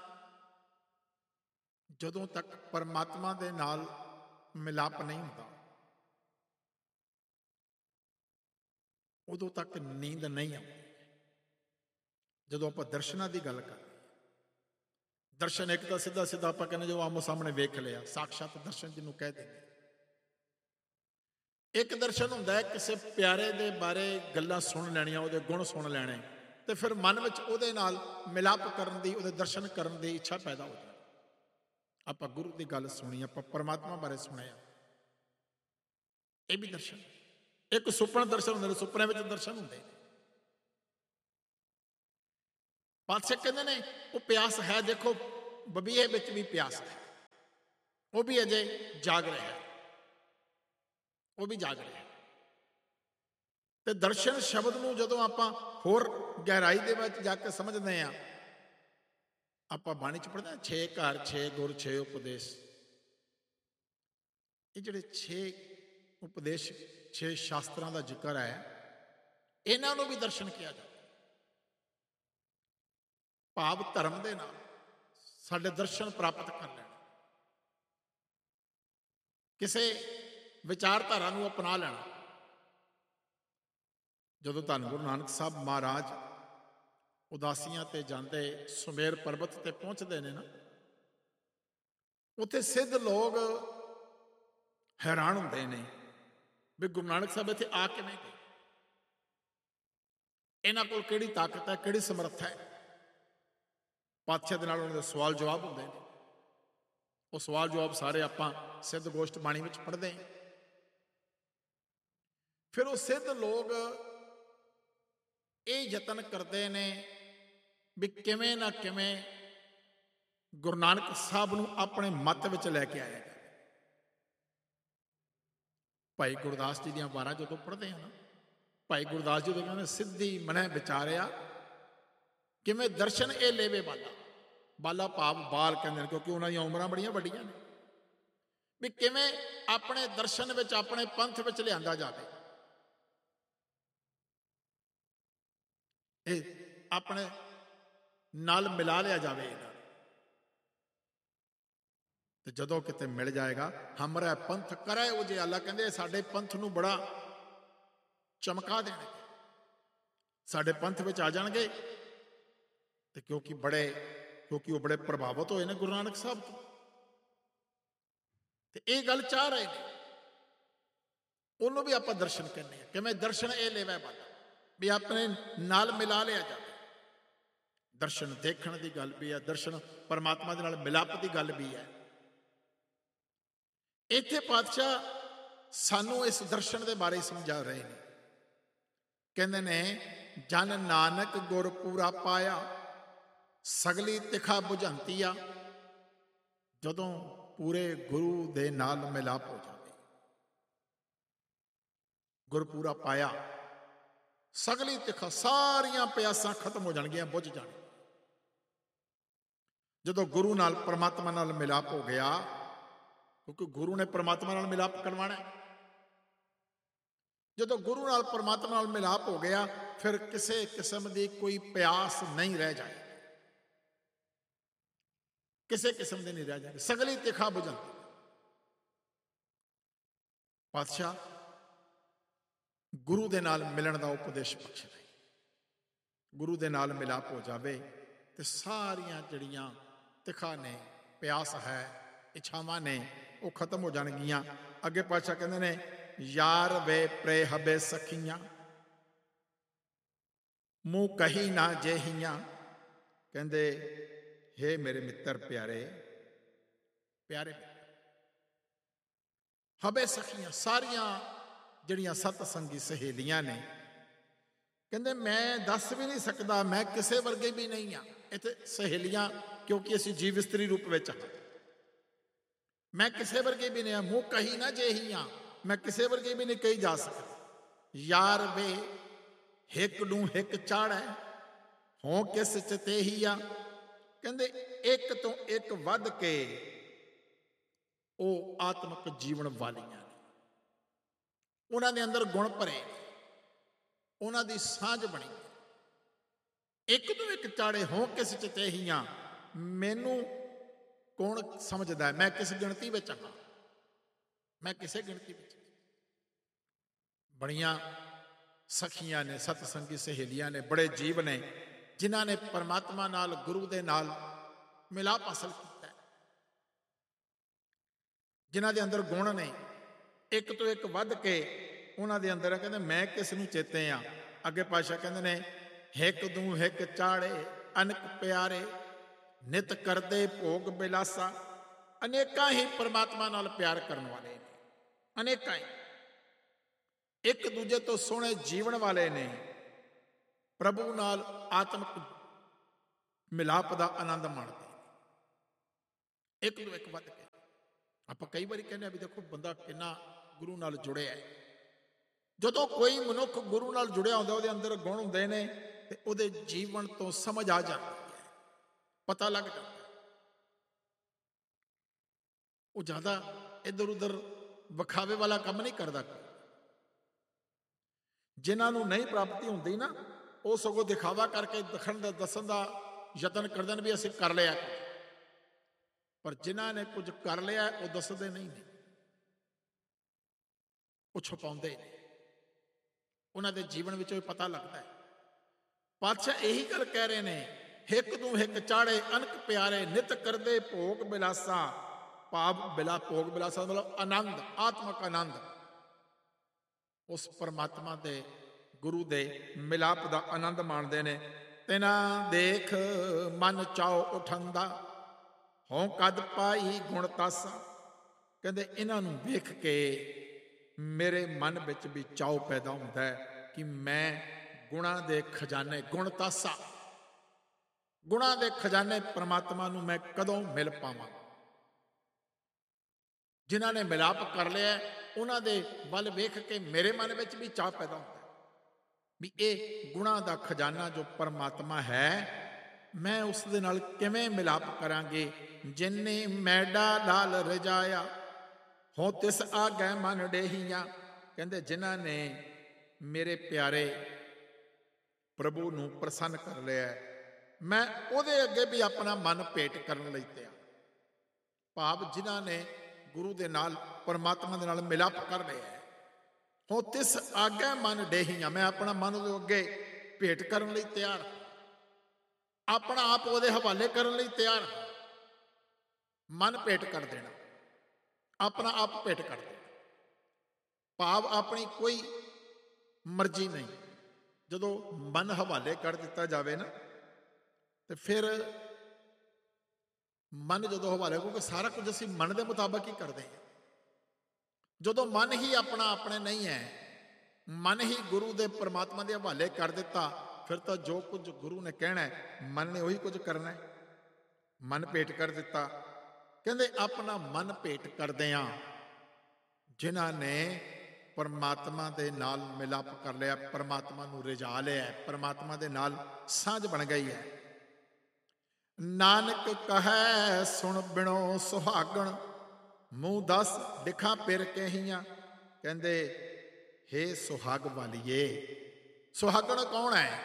ਜਦੋਂ ਤੱਕ ਪਰਮਾਤਮਾ ਦੇ ਨਾਲ ਮਿਲਾਪ ਨਹੀਂ ਹੁੰਦਾ, ਉਦੋਂ ਤੱਕ ਨੀਂਦ ਨਹੀਂ ਆਉਂਦੀ। ਜਦੋਂ ਆਪਾਂ ਦਰਸ਼ਨਾਂ ਦੀ ਗੱਲ ਕਰਦੇ, ਦਰਸ਼ਨ ਇੱਕ ਤਾਂ ਸਿੱਧਾ ਸਿੱਧਾ ਆਪਾਂ ਕਹਿੰਦੇ ਜੋ ਆਮੋ ਸਾਹਮਣੇ ਵੇਖ ਲਿਆ, ਸਾਕਸ਼ਾਤ ਦਰਸ਼ਨ ਜਿਹਨੂੰ ਕਹਿ ਦਿੰਦੇ। ਇੱਕ ਦਰਸ਼ਨ ਹੁੰਦਾ ਹੈ ਕਿਸੇ ਪਿਆਰੇ ਦੇ ਬਾਰੇ ਗੱਲਾਂ ਸੁਣ ਲੈਣੀਆਂ, ਉਹਦੇ ਗੁਣ ਸੁਣ ਲੈਣੇ, ਤੇ ਫਿਰ ਮਨ ਵਿੱਚ ਉਹਦੇ ਨਾਲ ਮਿਲਾਪ ਕਰਨ ਦੀ, ਉਹਦੇ ਦਰਸ਼ਨ ਕਰਨ ਦੀ ਇੱਛਾ ਪੈਦਾ ਹੋ ਜਾਏ। ਆਪਾਂ ਗੁਰੂ ਦੀ ਗੱਲ ਸੁਣੀ, ਆਪਾਂ ਪਰਮਾਤਮਾ ਬਾਰੇ ਸੁਣਿਆ, ਇਹ ਵੀ ਦਰਸ਼ਨ। ਇੱਕ ਸੁਪਨਾ ਦਰਸ਼ਨ ਹੁੰਦੇ ਨੇ, ਸੁਪਨੇ ਵਿੱਚ ਦਰਸ਼ਨ ਹੁੰਦੇ ਨੇ। ਪਾਤਸ਼ਾਹ ਕਹਿੰਦੇ ਨੇ ਉਹ ਪਿਆਸ ਹੈ, ਦੇਖੋ ਬਬੀਹੇ ਵਿੱਚ ਵੀ ਪਿਆਸ ਹੈ, ਉਹ ਵੀ ਅਜੇ ਜਾਗ ਰਿਹਾ ਹੈ, ਉਹ ਵੀ ਜਾਗ ਰਿਹਾ। ਤੇ ਦਰਸ਼ਨ ਸ਼ਬਦ ਨੂੰ ਜਦੋਂ ਆਪਾਂ ਹੋਰ ਗਹਿਰਾਈ ਦੇ ਵਿੱਚ ਜਾ ਕੇ ਸਮਝਦੇ ਹਾਂ, ਆਪਾਂ ਬਾਣੀ ਚ ਪੜ੍ਹਦੇ ਹਾਂ 6 ਘਰ 6 ਗੁਰ 6 ਉਪਦੇਸ਼। ਇਹ ਜਿਹੜੇ 6 ਉਪਦੇਸ਼, 6 ਸ਼ਾਸਤਰਾਂ ਦਾ ਜ਼ਿਕਰ ਹੈ, ਇਹਨਾਂ ਨੂੰ ਵੀ ਦਰਸ਼ਨ ਕਿਹਾ ਜਾਂਦਾ। ਭਾਵ ਧਰਮ ਦੇ ਨਾਲ ਸਾਡੇ ਦਰਸ਼ਨ ਪ੍ਰਾਪਤ ਕਰ ਲੈਣ, ਕਿਸੇ ਵਿਚਾਰਧਾਰਾ ਨੂੰ ਅਪਣਾ ਲੈਣਾ। ਜਦੋਂ ਧੰਨ ਗੁਰੂ ਨਾਨਕ ਸਾਹਿਬ ਮਹਾਰਾਜ ਉਦਾਸੀਆਂ ਤੇ ਜਾਂਦੇ, ਸੁਮੇਰ ਪਰਬਤ ਤੇ ਪਹੁੰਚਦੇ ਨੇ ਨਾ, ਉੱਥੇ ਸਿੱਧ ਲੋਕ ਹੈਰਾਨ ਹੁੰਦੇ ਨੇ ਵੀ ਗੁਰੂ ਨਾਨਕ ਸਾਹਿਬ ਇੱਥੇ ਆ ਕਿਵੇਂ ਗਏ, ਇਹਨਾਂ ਕੋਲ ਕਿਹੜੀ ਤਾਕਤ ਹੈ, ਕਿਹੜੀ ਸਮਰੱਥਾ ਹੈ। ਪਾਤਸ਼ਾਹ ਦੇ ਨਾਲ ਉਹਨਾਂ ਦੇ ਸਵਾਲ ਜਵਾਬ ਹੁੰਦੇ ਨੇ। ਉਹ ਸਵਾਲ ਜਵਾਬ ਸਾਰੇ ਆਪਾਂ ਸਿੱਧ ਗੋਸ਼ਟ ਬਾਣੀ ਵਿੱਚ ਪੜ੍ਹਦੇ ਹਾਂ। ਫਿਰ ਉਹ ਸਿੱਧ ਲੋਕ ਇਹ ਯਤਨ ਕਰਦੇ ਨੇ ਵੀ ਕਿਵੇਂ ਨਾ ਕਿਵੇਂ ਗੁਰੂ ਨਾਨਕ ਸਾਹਿਬ ਨੂੰ ਆਪਣੇ ਮੱਤ ਵਿੱਚ ਲੈ ਕੇ ਆਇਆ ਜਾਵੇ। ਭਾਈ ਗੁਰਦਾਸ ਜੀ ਦੀਆਂ ਵਾਰਾਂ ਜਦੋਂ ਪੜ੍ਹਦੇ ਹਾਂ ਨਾ, ਭਾਈ ਗੁਰਦਾਸ ਜੀ ਜਦੋਂ ਕਹਿੰਦੇ ਸਿੱਧੀ ਮਨੈ ਵਿਚਾਰਿਆ ਕਿਵੇਂ ਦਰਸ਼ਨ ਇਹ ਲੇਵੇ ਬਾਲਾ। ਬਾਲਾ ਭਾਵ ਬਾਲ ਕਹਿੰਦੇ ਨੇ, ਕਿਉਂਕਿ ਉਹਨਾਂ ਦੀਆਂ ਉਮਰਾਂ ਬੜੀਆਂ ਵੱਡੀਆਂ ਨੇ। ਵੀ ਕਿਵੇਂ ਆਪਣੇ ਦਰਸ਼ਨ ਵਿੱਚ, ਆਪਣੇ ਪੰਥ ਵਿੱਚ ਲਿਆਂਦਾ ਜਾਵੇ, ਇਹ ਆਪਣੇ ਨਾਲ ਮਿਲਾ ਲਿਆ ਜਾਵੇ ਇਹਨਾਂ ਨੂੰ। ਤੇ ਜਦੋਂ ਕਿਤੇ ਮਿਲ ਜਾਏਗਾ, ਹਮਰਾ ਪੰਥ ਕਰੇ ਉਹ ਜੇ ਅੱਲਾ ਕਹਿੰਦੇ ਸਾਡੇ ਪੰਥ ਨੂੰ ਬੜਾ ਚਮਕਾ ਦੇਣਗੇ, ਸਾਡੇ ਪੰਥ ਵਿੱਚ ਆ ਜਾਣਗੇ ਤੇ ਕਿਉਂਕਿ ਉਹ ਬੜੇ ਪ੍ਰਭਾਵਿਤ ਹੋਏ ਨੇ ਗੁਰੂ ਨਾਨਕ ਸਾਹਿਬ ਤੋਂ, ਤੇ ਇਹ ਗੱਲ ਚਾਹ ਰਹੇ ਨੇ, ਉਹਨੂੰ ਵੀ ਆਪਾਂ ਦਰਸ਼ਨ ਕਹਿੰਦੇ ਹਾਂ। ਕਿਵੇਂ ਦਰਸ਼ਨ ਇਹ ਲੈਵਾ ਵਾਲਾ ਵੀ ਆਪਣੇ ਨਾਲ ਮਿਲਾ ਲਿਆ ਜਾਵੇ। ਦਰਸ਼ਨ ਦੇਖਣ ਦੀ ਗੱਲ ਵੀ ਹੈ, ਦਰਸ਼ਨ ਪਰਮਾਤਮਾ ਦੇ ਨਾਲ ਮਿਲਾਪ ਦੀ ਗੱਲ ਵੀ ਹੈ। ਇੱਥੇ ਪਾਤਸ਼ਾਹ ਸਾਨੂੰ ਇਸ ਦਰਸ਼ਨ ਦੇ ਬਾਰੇ ਸਮਝਾ ਰਹੇ ਨੇ। ਕਹਿੰਦੇ ਨੇ ਜਨ ਨਾਨਕ ਗੁਰ ਪੂਰਾ ਪਾਇਆ, ਸਗਲੀ ਤਿਖਾ ਬੁਝੰਤੀ ਆ। ਜਦੋਂ ਪੂਰੇ ਗੁਰੂ ਦੇ ਨਾਲ ਮਿਲਾਪ ਹੋ ਜਾਵੇ, ਗੁਰਪੂਰਾ ਪਾਇਆ, ਸਗਲੀ ਤਿਖਾ, ਸਾਰੀਆਂ ਪਿਆਸਾਂ ਖਤਮ ਹੋ ਜਾਣਗੀਆਂ, ਬੁੱਝ ਜਾਣਗੀਆਂ। ਜਦੋਂ ਗੁਰੂ ਨਾਲ ਪਰਮਾਤਮਾ ਨਾਲ ਮਿਲਾਪ ਹੋ ਗਿਆ, ਕਿਉਂਕਿ ਗੁਰੂ ਨੇ ਪਰਮਾਤਮਾ ਨਾਲ ਮਿਲਾਪ ਕਰਵਾਣਾ, ਜਦੋਂ ਗੁਰੂ ਨਾਲ ਪਰਮਾਤਮਾ ਨਾਲ ਮਿਲਾਪ ਹੋ ਗਿਆ, ਫਿਰ ਕਿਸੇ ਕਿਸਮ ਦੀ ਕੋਈ ਪਿਆਸ ਨਹੀਂ ਰਹਿ ਜਾਏ, ਕਿਸੇ ਕਿਸਮ ਦੀ ਨਹੀਂ ਰਹਿ ਜਾਏ। ਸਗਲੀ ਤਿਖਾ ਬੁਝੰਤੀ। ਪਾਤਸ਼ਾਹ ਗੁਰੂ ਦੇ ਨਾਲ ਮਿਲਣ ਦਾ ਉਪਦੇਸ਼ ਬਖਸ਼ਦਾ ਹੈ। ਗੁਰੂ ਦੇ ਨਾਲ ਮਿਲਾਪ ਹੋ ਜਾਵੇ ਤੇ ਸਾਰੀਆਂ ਜਿਹੜੀਆਂ ਤਿਖਾ ਨੇ, ਪਿਆਸ ਹੈ, ਇੱਛਾਵਾਂ ਨੇ, ਉਹ ਖਤਮ ਹੋ ਜਾਣਗੀਆਂ। ਅੱਗੇ ਪਾਤਸ਼ਾਹ ਕਹਿੰਦੇ ਨੇ ਯਾਰ ਵੇ ਪ੍ਰੇ ਹਬੇ ਸਖੀਆਂ, ਮੂੰਹ ਕਹੀ ਨਾ ਜੇਹੀਆਂ। ਕਹਿੰਦੇ ਹੇ ਮੇਰੇ ਮਿੱਤਰ ਪਿਆਰੇ, ਪਿਆਰੇ ਹਬੇ ਸਖੀਆਂ, ਸਾਰੀਆਂ ਜਿਹੜੀਆਂ ਸਤ ਸੰਗੀ ਸਹੇਲੀਆਂ ਨੇ, ਕਹਿੰਦੇ ਮੈਂ ਦੱਸ ਵੀ ਨਹੀਂ ਸਕਦਾ, ਮੈਂ ਕਿਸੇ ਵਰਗੇ ਵੀ ਨਹੀਂ ਹਾਂ। ਇੱਥੇ ਸਹੇਲੀਆਂ ਕਿਉਂਕਿ ਅਸੀਂ ਜੀਵ ਇਸਤਰੀ ਰੂਪ ਵਿੱਚ ਹਾਂ, ਮੈਂ ਕਿਸੇ ਵਰਗੇ ਵੀ ਨਹੀਂ ਹਾਂ। ਮੂੰਹ ਕਹੀ ਨਾ ਜੇਹੀਆਂ, ਮੈਂ ਕਿਸੇ ਵਰਗੇ ਵੀ ਨਹੀਂ ਕਹੀ ਜਾ ਸਕਦਾ। ਯਾਰ ਵੇ ਹਿੱਕ ਨੂੰ ਹਿੱਕ ਚਾੜੈ, ਹੋਂ ਕਿਸ ਚ ਤੇਹੀ ਆ। ਕਹਿੰਦੇ ਇੱਕ ਤੋਂ ਇੱਕ ਵੱਧ ਕੇ ਉਹ ਆਤਮਿਕ ਜੀਵਨ ਵਾਲੀਆਂ ਨੇ, ਉਹਨਾਂ ਦੇ ਅੰਦਰ ਗੁਣ ਭਰੇ, ਉਹਨਾਂ ਦੀ ਸਾਂਝ ਬਣੀ। ਇੱਕ ਤੋਂ ਇੱਕ ਚਾੜੇ, ਹੋਂ ਕਿਸ ਚ ਤੇਹੀਆਂ। ਮੈਨੂੰ ਕੌਣ ਸਮਝਦਾ, ਮੈਂ ਕਿਸ ਗਿਣਤੀ ਵਿੱਚ ਹਾਂ, ਮੈਂ ਕਿਸੇ ਗਿਣਤੀ ਵਿੱਚ। ਬੜੀਆਂ ਸਖੀਆਂ ਨੇ, ਸਤ ਸੰਗੀ ਸਹੇਲੀਆਂ ਨੇ, ਬੜੇ ਜੀਵ ਨੇ ਜਿਨ੍ਹਾਂ ਨੇ ਪਰਮਾਤਮਾ ਨਾਲ, ਗੁਰੂ ਦੇ ਨਾਲ ਮਿਲਾਪ ਹਾਸਲ ਕੀਤਾ, ਜਿਨ੍ਹਾਂ ਦੇ ਅੰਦਰ ਗੁਣ ਨੇ ਇੱਕ ਤੋਂ ਇੱਕ ਵੱਧ ਕੇ ਉਹਨਾਂ ਦੇ ਅੰਦਰ। ਕਹਿੰਦੇ ਮੈਂ ਕਿਸ ਨੂੰ ਚੇਤੇ ਆ। ਅੱਗੇ ਪਾਤਸ਼ਾਹ ਕਹਿੰਦੇ ਨੇ ਹਿੱਕ ਦੂੰ ਹਿੱਕ ਚਾੜੇ, ਅਨਕ ਪਿਆਰੇ, ਨਿਤ ਕਰਦੇ ਭੋਗ ਬਿਲਾਸਾ। ਅਨੇਕਾਂ ਹੀ ਪਰਮਾਤਮਾ ਨਾਲ ਪਿਆਰ ਕਰਨ ਵਾਲੇ ਨੇ, ਅਨੇਕਾਂ ਹੀ ਇੱਕ ਦੂਜੇ ਤੋਂ ਸੋਹਣੇ ਜੀਵਨ ਵਾਲੇ ਨੇ, ਪ੍ਰਭੂ ਨਾਲ ਆਤਮਿਕ ਮਿਲਾਪ ਦਾ ਆਨੰਦ ਮਾਣਦੇ, ਇੱਕ ਨੂੰ ਇੱਕ ਵੱਧ ਕੇ। ਆਪਾਂ ਕਈ ਵਾਰੀ ਕਹਿੰਦੇ ਆ ਵੀ ਦੇਖੋ ਬੰਦਾ ਕਿੰਨਾ ਗੁਰੂ ਨਾਲ ਜੁੜਿਆ ਹੈ। ਜਦੋਂ ਕੋਈ ਮਨੁੱਖ ਗੁਰੂ ਨਾਲ ਜੁੜਿਆ ਹੁੰਦਾ, ਉਹਦੇ ਅੰਦਰ ਗੁਣ ਹੁੰਦੇ ਨੇ ਤੇ ਉਹਦੇ ਜੀਵਨ ਤੋਂ ਸਮਝ ਆ ਜਾਂਦੀ ਹੈ, ਪਤਾ ਲੱਗ ਜਾਂਦਾ। ਉਹ ਜ਼ਿਆਦਾ ਇੱਧਰ ਉੱਧਰ ਵਿਖਾਵੇ ਵਾਲਾ ਕੰਮ ਨਹੀਂ ਕਰਦਾ। ਜਿਨ੍ਹਾਂ ਨੂੰ ਨਹੀਂ ਪ੍ਰਾਪਤੀ ਹੁੰਦੀ ਨਾ, ਉਹ ਸਗੋਂ ਦਿਖਾਵਾ ਕਰਕੇ ਦੱਸਣ ਦਾ ਯਤਨ ਕਰਦੇ ਨੇ ਵੀ ਅਸੀਂ ਕਰ ਲਿਆ। ਪਰ ਜਿਨ੍ਹਾਂ ਨੇ ਕੁਝ ਕਰ ਲਿਆ ਉਹ ਦੱਸਦੇ ਨਹੀਂ ਨੇ, ਉਹ ਛੁਪਾਉਂਦੇ ਨੇ। ਉਹਨਾਂ ਦੇ ਜੀਵਨ ਵਿੱਚੋਂ ਪਤਾ ਲੱਗਦਾ ਹੈ। ਪਾਤਸ਼ਾਹ ਇਹੀ ਗੱਲ ਕਹਿ ਰਹੇ ਨੇ, ਹਿੱਕ ਨੂੰ ਹਿੱਕ ਚਾੜੇ, ਅਨਕ ਪਿਆਰੇ, ਨਿਤ ਕਰਦੇ ਭੋਗ ਬਿਲਾਸਾ। ਭਾਵ ਭੋਗ ਬਿਲਾਸਾ ਮਤਲਬ ਆਨੰਦ, ਆਤਮਿਕ ਆਨੰਦ, ਉਸ ਪਰਮਾਤਮਾ ਦੇ, ਗੁਰੂ ਦੇ ਮਿਲਾਪ ਦਾ ਆਨੰਦ ਮਾਣਦੇ ਨੇ। ਤਿਨਾਂ ਦੇਖ ਮਨ ਚਾਉ ਉਠੰਦਾ, ਹੋਂ ਕਦ ਪਾਈ ਗੁਣ ਤਾਸਾ। ਕਹਿੰਦੇ ਇਹਨਾਂ ਨੂੰ ਵੇਖ ਕੇ ਮੇਰੇ ਮਨ ਵਿੱਚ ਵੀ ਚਾਉ ਪੈਦਾ ਹੁੰਦਾ ਹੈ ਕਿ ਮੈਂ ਗੁਣਾਂ ਦੇ ਖਜ਼ਾਨੇ, ਗੁਣ ਤਾਸਾ, ਗੁਣਾਂ ਦੇ ਖਜ਼ਾਨੇ ਪਰਮਾਤਮਾ ਨੂੰ ਮੈਂ ਕਦੋਂ ਮਿਲ ਪਾਵਾਂ। ਜਿਨ੍ਹਾਂ ਨੇ ਮਿਲਾਪ ਕਰ ਲਿਆ, ਉਹਨਾਂ ਦੇ ਵੱਲ ਵੇਖ ਕੇ ਮੇਰੇ ਮਨ ਵਿੱਚ ਵੀ ਚਾਅ ਪੈਦਾ ਹੁੰਦਾ ਵੀ ਇਹ ਗੁਣਾਂ ਦਾ ਖਜ਼ਾਨਾ ਜੋ ਪਰਮਾਤਮਾ ਹੈ, ਮੈਂ ਉਸ ਦੇ ਨਾਲ ਕਿਵੇਂ ਮਿਲਾਪ ਕਰਾਂਗੇ। ਜਿਨੇ ਮੈਡਾ ਲਾਲ ਰਜਾਇਆ, ਹੋ ਤਿਸ ਆਗੈ ਮਨ ਡੇਹੀਆਂ। ਕਹਿੰਦੇ ਜਿਨ੍ਹਾਂ ਨੇ ਮੇਰੇ ਪਿਆਰੇ ਪ੍ਰਭੂ ਨੂੰ ਪ੍ਰਸੰਨ ਕਰ ਲਿਆ, ਮੈਂ ਉਹਦੇ ਅੱਗੇ ਵੀ ਆਪਣਾ ਮਨ ਭੇਟ ਕਰਨ ਲਈ ਤਿਆਰ। ਭਾਵ ਜਿਨ੍ਹਾਂ ਨੇ ਗੁਰੂ ਦੇ ਨਾਲ, ਪਰਮਾਤਮਾ ਦੇ ਨਾਲ ਮਿਲਾਪ ਕਰ ਲਿਆ, ਹੋ ਤਿਸ ਆਗੈ ਮਨ ਡੇਹੀਆਂ, ਮੈਂ ਆਪਣਾ ਮਨ ਉਹਦੇ ਅੱਗੇ ਭੇਟ ਕਰਨ ਲਈ ਤਿਆਰ। ਆਪਣਾ ਆਪ ਉਹਦੇ ਹਵਾਲੇ ਕਰਨ ਲਈ ਤਿਆਰ ਹਾਂ। ਮਨ ਭੇਟ ਕਰ ਦੇਣਾ, ਆਪਣਾ ਆਪ ਭੇਟ ਕਰ ਦੇਣਾ, ਭਾਵ ਆਪਣੀ ਕੋਈ ਮਰਜ਼ੀ ਨਹੀਂ। ਜਦੋਂ ਮਨ ਹਵਾਲੇ ਕਰ ਦਿੱਤਾ ਜਾਵੇ ਨਾ, ਤੇ ਫਿਰ ਮਨ ਜਦੋਂ ਹਵਾਲੇ, ਕਿਉਂਕਿ ਸਾਰਾ ਕੁਝ ਅਸੀਂ ਮਨ ਦੇ ਮੁਤਾਬਕ ਹੀ ਕਰਦੇ ਹਾਂ। ਜਦੋਂ ਮਨ ਹੀ ਆਪਣਾ ਆਪਣੇ ਨਹੀਂ ਹੈ, ਮਨ ਹੀ ਗੁਰੂ ਦੇ ਪਰਮਾਤਮਾ ਦੇ ਹਵਾਲੇ ਕਰ ਦਿੱਤਾ, ਫਿਰ ਤਾਂ ਜੋ ਕੁਝ ਗੁਰੂ ਨੇ ਕਹਿਣਾ ਹੈ, ਮਨ ਨੇ ਉਹੀ ਕੁਝ ਕਰਨਾ ਹੈ। ਮਨ ਭੇਟ ਕਰ ਦਿੱਤਾ। ਕਹਿੰਦੇ ਆਪਣਾ ਮਨ ਭੇਟ ਕਰਦਿਆਂ ਜਿਨ੍ਹਾਂ ਨੇ ਪਰਮਾਤਮਾ ਦੇ ਨਾਲ ਮਿਲਾਪ ਕਰ ਲਿਆ, ਪਰਮਾਤਮਾ ਨੂੰ ਰਿਝਾ ਲਿਆ, ਪਰਮਾਤਮਾ ਦੇ ਨਾਲ ਸਾਂਝ ਬਣ ਗਈ ਹੈ। ਨਾਨਕ ਕਹੈ ਸੁਣ ਬਿਨੋ ਸੁਹਾਗਣ, ਮੂੰਹ ਦਸ ਦਿਖਾਂ ਪਿਰ ਕਹੀਆਂ। ਕਹਿੰਦੇ ਹੇ ਸੁਹਾਗ ਵਾਲੀਏ, ਸੁਹਾਗਣ ਕੌਣ ਹੈ?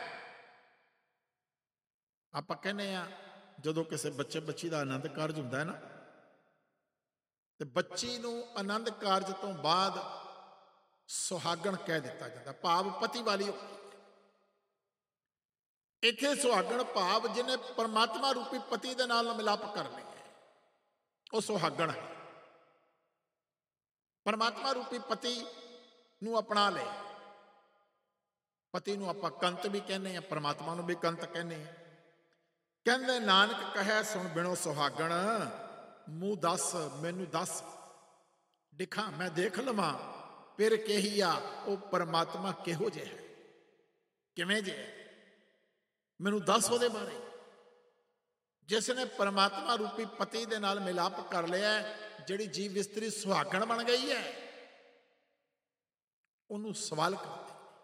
ਆਪਾਂ ਕਹਿੰਦੇ ਆ ਜਦੋਂ ਕਿਸੇ ਬੱਚੀ ਦਾ ਆਨੰਦ ਕਾਰਜ ਹੁੰਦਾ ਹੈ ਨਾ, ਤੇ ਬੱਚੀ ਨੂੰ ਆਨੰਦ ਕਾਰਜ ਤੋਂ ਬਾਅਦ ਸੁਹਾਗਣ ਕਹਿ ਦਿੱਤਾ ਜਾਂਦਾ, ਭਾਵ ਪਤੀ ਵਾਲੀ ਹੋ ਗਈ। ਇੱਥੇ ਸੁਹਾਗਣ ਭਾਵ ਜਿਹਨੇ ਪਰਮਾਤਮਾ ਰੂਪੀ ਪਤੀ ਦੇ ਨਾਲ ਮਿਲਾਪ ਕਰ ਲਿਆ, ਉਹ ਸੁਹਾਗਣ ਹੈ। ਪਰਮਾਤਮਾ ਰੂਪੀ ਪਤੀ ਨੂੰ ਅਪਣਾ ਲਿਆ। ਪਤੀ ਨੂੰ ਆਪਾਂ ਕੰਤ ਵੀ ਕਹਿੰਦੇ ਆ, ਪਰਮਾਤਮਾ ਨੂੰ ਵੀ ਕੰਤ ਕਹਿੰਦੇ ਆ। ਕਹਿੰਦੇ ਨਾਨਕ ਕਹੈ ਸੁਣ ਬਿਨੋ ਸੁਹਾਗਣ, ਮੂੰਹ ਦੱਸ ਮੈਨੂੰ ਦੱਸ, ਦਿਖਾਂ ਮੈਂ ਦੇਖ ਲਵਾਂ, ਫਿਰ ਕਹੀਆ ਉਹ ਪਰਮਾਤਮਾ ਕਿਹੋ ਜਿਹਾ ਹੈ, ਕਿਵੇਂ ਜਿਹਾ ਹੈ, ਮੈਨੂੰ ਦੱਸ ਉਹਦੇ ਬਾਰੇ। ਜਿਸ ਨੇ ਪਰਮਾਤਮਾ ਰੂਪੀ ਪਤੀ ਦੇ ਨਾਲ ਮਿਲਾਪ ਕਰ ਲਿਆ, ਜਿਹੜੀ ਜੀਵ ਇਸਤਰੀ ਸੁਹਾਗਣ ਬਣ ਗਈ ਹੈ, ਉਹਨੂੰ ਸਵਾਲ ਕਰਦੇ।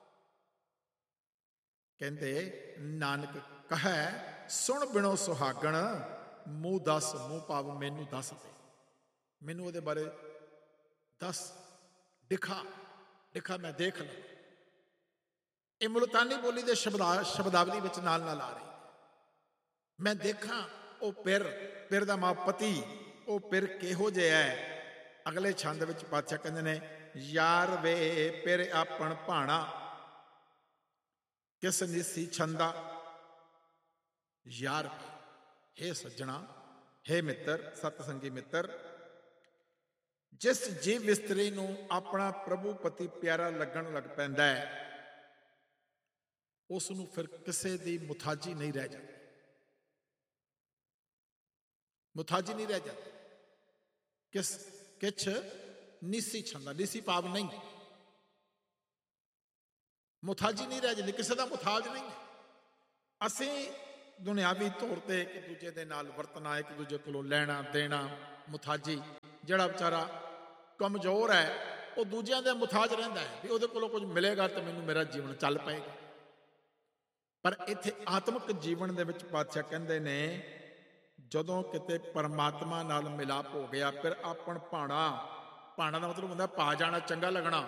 ਕਹਿੰਦੇ ਨਾਨਕ ਕਹੈ ਸੁਣ ਬਿਨੋ ਸੁਹਾਗਣ, ਮੂੰਹ ਦੱਸ, ਮੂੰਹ ਭਾਵ ਮੈਨੂੰ ਦੱਸ ਦੇ, ਮੈਨੂੰ ਉਹਦੇ ਬਾਰੇ ਦੱਸ, ਦਿਖਾ ਮੈਂ ਦੇਖ ਲਵਾਂ। ਇਹ ਮੁਲਤਾਨੀ ਬੋਲੀ ਦੇ ਸ਼ਬਦਾਵਲੀ ਵਿੱਚ ਨਾਲ ਨਾਲ ਆ ਰਹੀ। ਮੈਂ ਦੇਖਾਂ ਉਹ ਪਿਰ ਦਾ ਮਾਂ ਪਤੀ, ਉਹ ਪਿਰ ਕਿਹੋ ਜਿਹਾ ਹੈ। ਅਗਲੇ ਛੰਦ ਵਿੱਚ ਪਾਤਸ਼ਾਹ ਕਹਿੰਦੇ ਨੇ, ਯਾਰ ਵੇ ਪਿਰ ਆਪਣ ਭਾਣਾ, ਕਿਸ ਨਿਸੀ ਛੰਦਾ। ਯਾਰ ਹੇ ਸੱਜਣਾ, ਹੇ ਮਿੱਤਰ, ਸਤਸੰਗੀ ਮਿੱਤਰ, ਜਿਸ ਜੀਵ ਇਸਤਰੀ ਨੂੰ ਆਪਣਾ ਪ੍ਰਭੂ ਪਤੀ ਪਿਆਰਾ ਲੱਗਣ ਲੱਗ ਪੈਂਦਾ ਹੈ, ਉਸ ਨੂੰ ਫਿਰ ਕਿਸੇ ਦੀ ਮੁਥਾਜੀ ਨਹੀਂ ਰਹਿ ਜਾਂਦੀ। ਮੁਥਾਜੀ ਨਹੀਂ ਰਹਿ ਜਾਂਦੀ। ਕਿਛ ਨਿਸੀ ਛੰਦਾ, ਨਿਸੀ ਭਾਵ ਨਹੀਂ, ਮੁਥਾਜੀ ਨਹੀਂ ਰਹਿ ਜਾਂਦੀ, ਕਿਸੇ ਦਾ ਮੁਥਾਜ ਨਹੀਂ ਹੈ। ਅਸੀਂ ਦੁਨਿਆਵੀ ਤੌਰ ਤੇ ਇੱਕ ਦੂਜੇ ਦੇ ਨਾਲ ਵਰਤਣਾ, ਇੱਕ ਦੂਜੇ ਕੋਲੋਂ ਲੈਣਾ ਦੇਣਾ। ਮੁਥਾਜੀ ਜਿਹੜਾ ਵਿਚਾਰਾ ਕਮਜ਼ੋਰ ਹੈ, ਉਹ ਦੂਜਿਆਂ ਦੇ ਮੁਥਾਜ ਰਹਿੰਦਾ ਹੈ ਵੀ ਉਹਦੇ ਕੋਲੋਂ ਕੁਝ ਮਿਲੇਗਾ ਤਾਂ ਮੈਨੂੰ ਮੇਰਾ ਜੀਵਨ ਚੱਲ ਪਏਗਾ। ਪਰ ਇੱਥੇ ਆਤਮਿਕ ਜੀਵਨ ਦੇ ਵਿੱਚ ਪਾਤਸ਼ਾਹ ਕਹਿੰਦੇ ਨੇ, ਜਦੋਂ ਕਿਤੇ ਪਰਮਾਤਮਾ ਨਾਲ ਮਿਲਾਪ ਹੋ ਗਿਆ, ਫਿਰ ਆਪਣ ਭਾਣਾ ਦਾ ਮਤਲਬ ਹੁੰਦਾ ਪਾ ਜਾਣਾ, ਚੰਗਾ ਲੱਗਣਾ।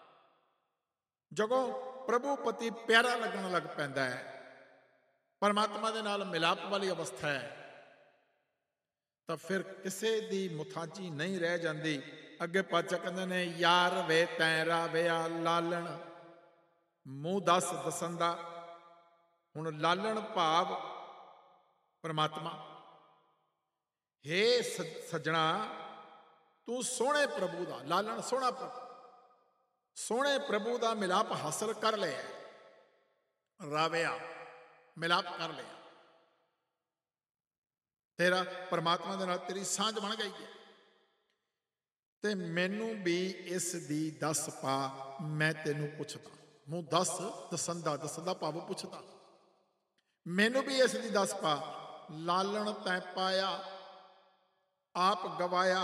ਜਦੋਂ ਪ੍ਰਭੂ ਪਤੀ ਪਿਆਰਾ ਲੱਗਣ ਲੱਗ ਪੈਂਦਾ ਹੈ, ਪਰਮਾਤਮਾ ਦੇ ਨਾਲ ਮਿਲਾਪ ਵਾਲੀ ਅਵਸਥਾ ਹੈ, ਤਾਂ ਫਿਰ ਕਿਸੇ ਦੀ ਮੁਥਾਜੀ ਨਹੀਂ ਰਹਿ ਜਾਂਦੀ। ਅੱਗੇ ਪਾਤਸ਼ਾਹ ਕਹਿੰਦੇ ਨੇ, ਯਾਰ ਵੇ ਤੈਂ ਰਾਵਿਆ ਲਾਲਣ, ਮੂੰਹ ਦੱਸ ਦਸੰਦਾ। ਹੁਣ ਲਾਲਣ ਭਾਵ ਪਰਮਾਤਮਾ। ਹੇ ਸੱਜਣਾ, ਤੂੰ ਸੋਹਣੇ ਪ੍ਰਭੂ ਦਾ, ਲਾਲਣ ਸੋਹਣਾ ਪ੍ਰਭੂ, ਸੋਹਣੇ ਪ੍ਰਭੂ ਦਾ ਮਿਲਾਪ ਹਾਸਲ ਕਰ ਲਿਆ, ਰਾਵਿਆ ਮਿਲਾਪ ਕਰ ਲਿਆ, ਤੇਰਾ ਪਰਮਾਤਮਾ ਦੇ ਨਾਲ ਤੇਰੀ ਸਾਂਝ ਬਣ ਗਈ ਹੈ, ਤੇ ਮੈਨੂੰ ਵੀ ਇਸ ਦੀ ਦੱਸ ਪਾ, ਮੈਂ ਤੈਨੂੰ ਪੁੱਛਦਾ। ਮੂੰਹ ਦੱਸ ਦਸੰਦਾ ਭਾਵ ਪੁੱਛਦਾ, ਮੈਨੂੰ ਵੀ ਇਸ ਦੀ ਦੱਸ ਪਾ। ਲਾਲਣ ਤੈਂ ਪਾਇਆ ਆਪ ਗਵਾਇਆ,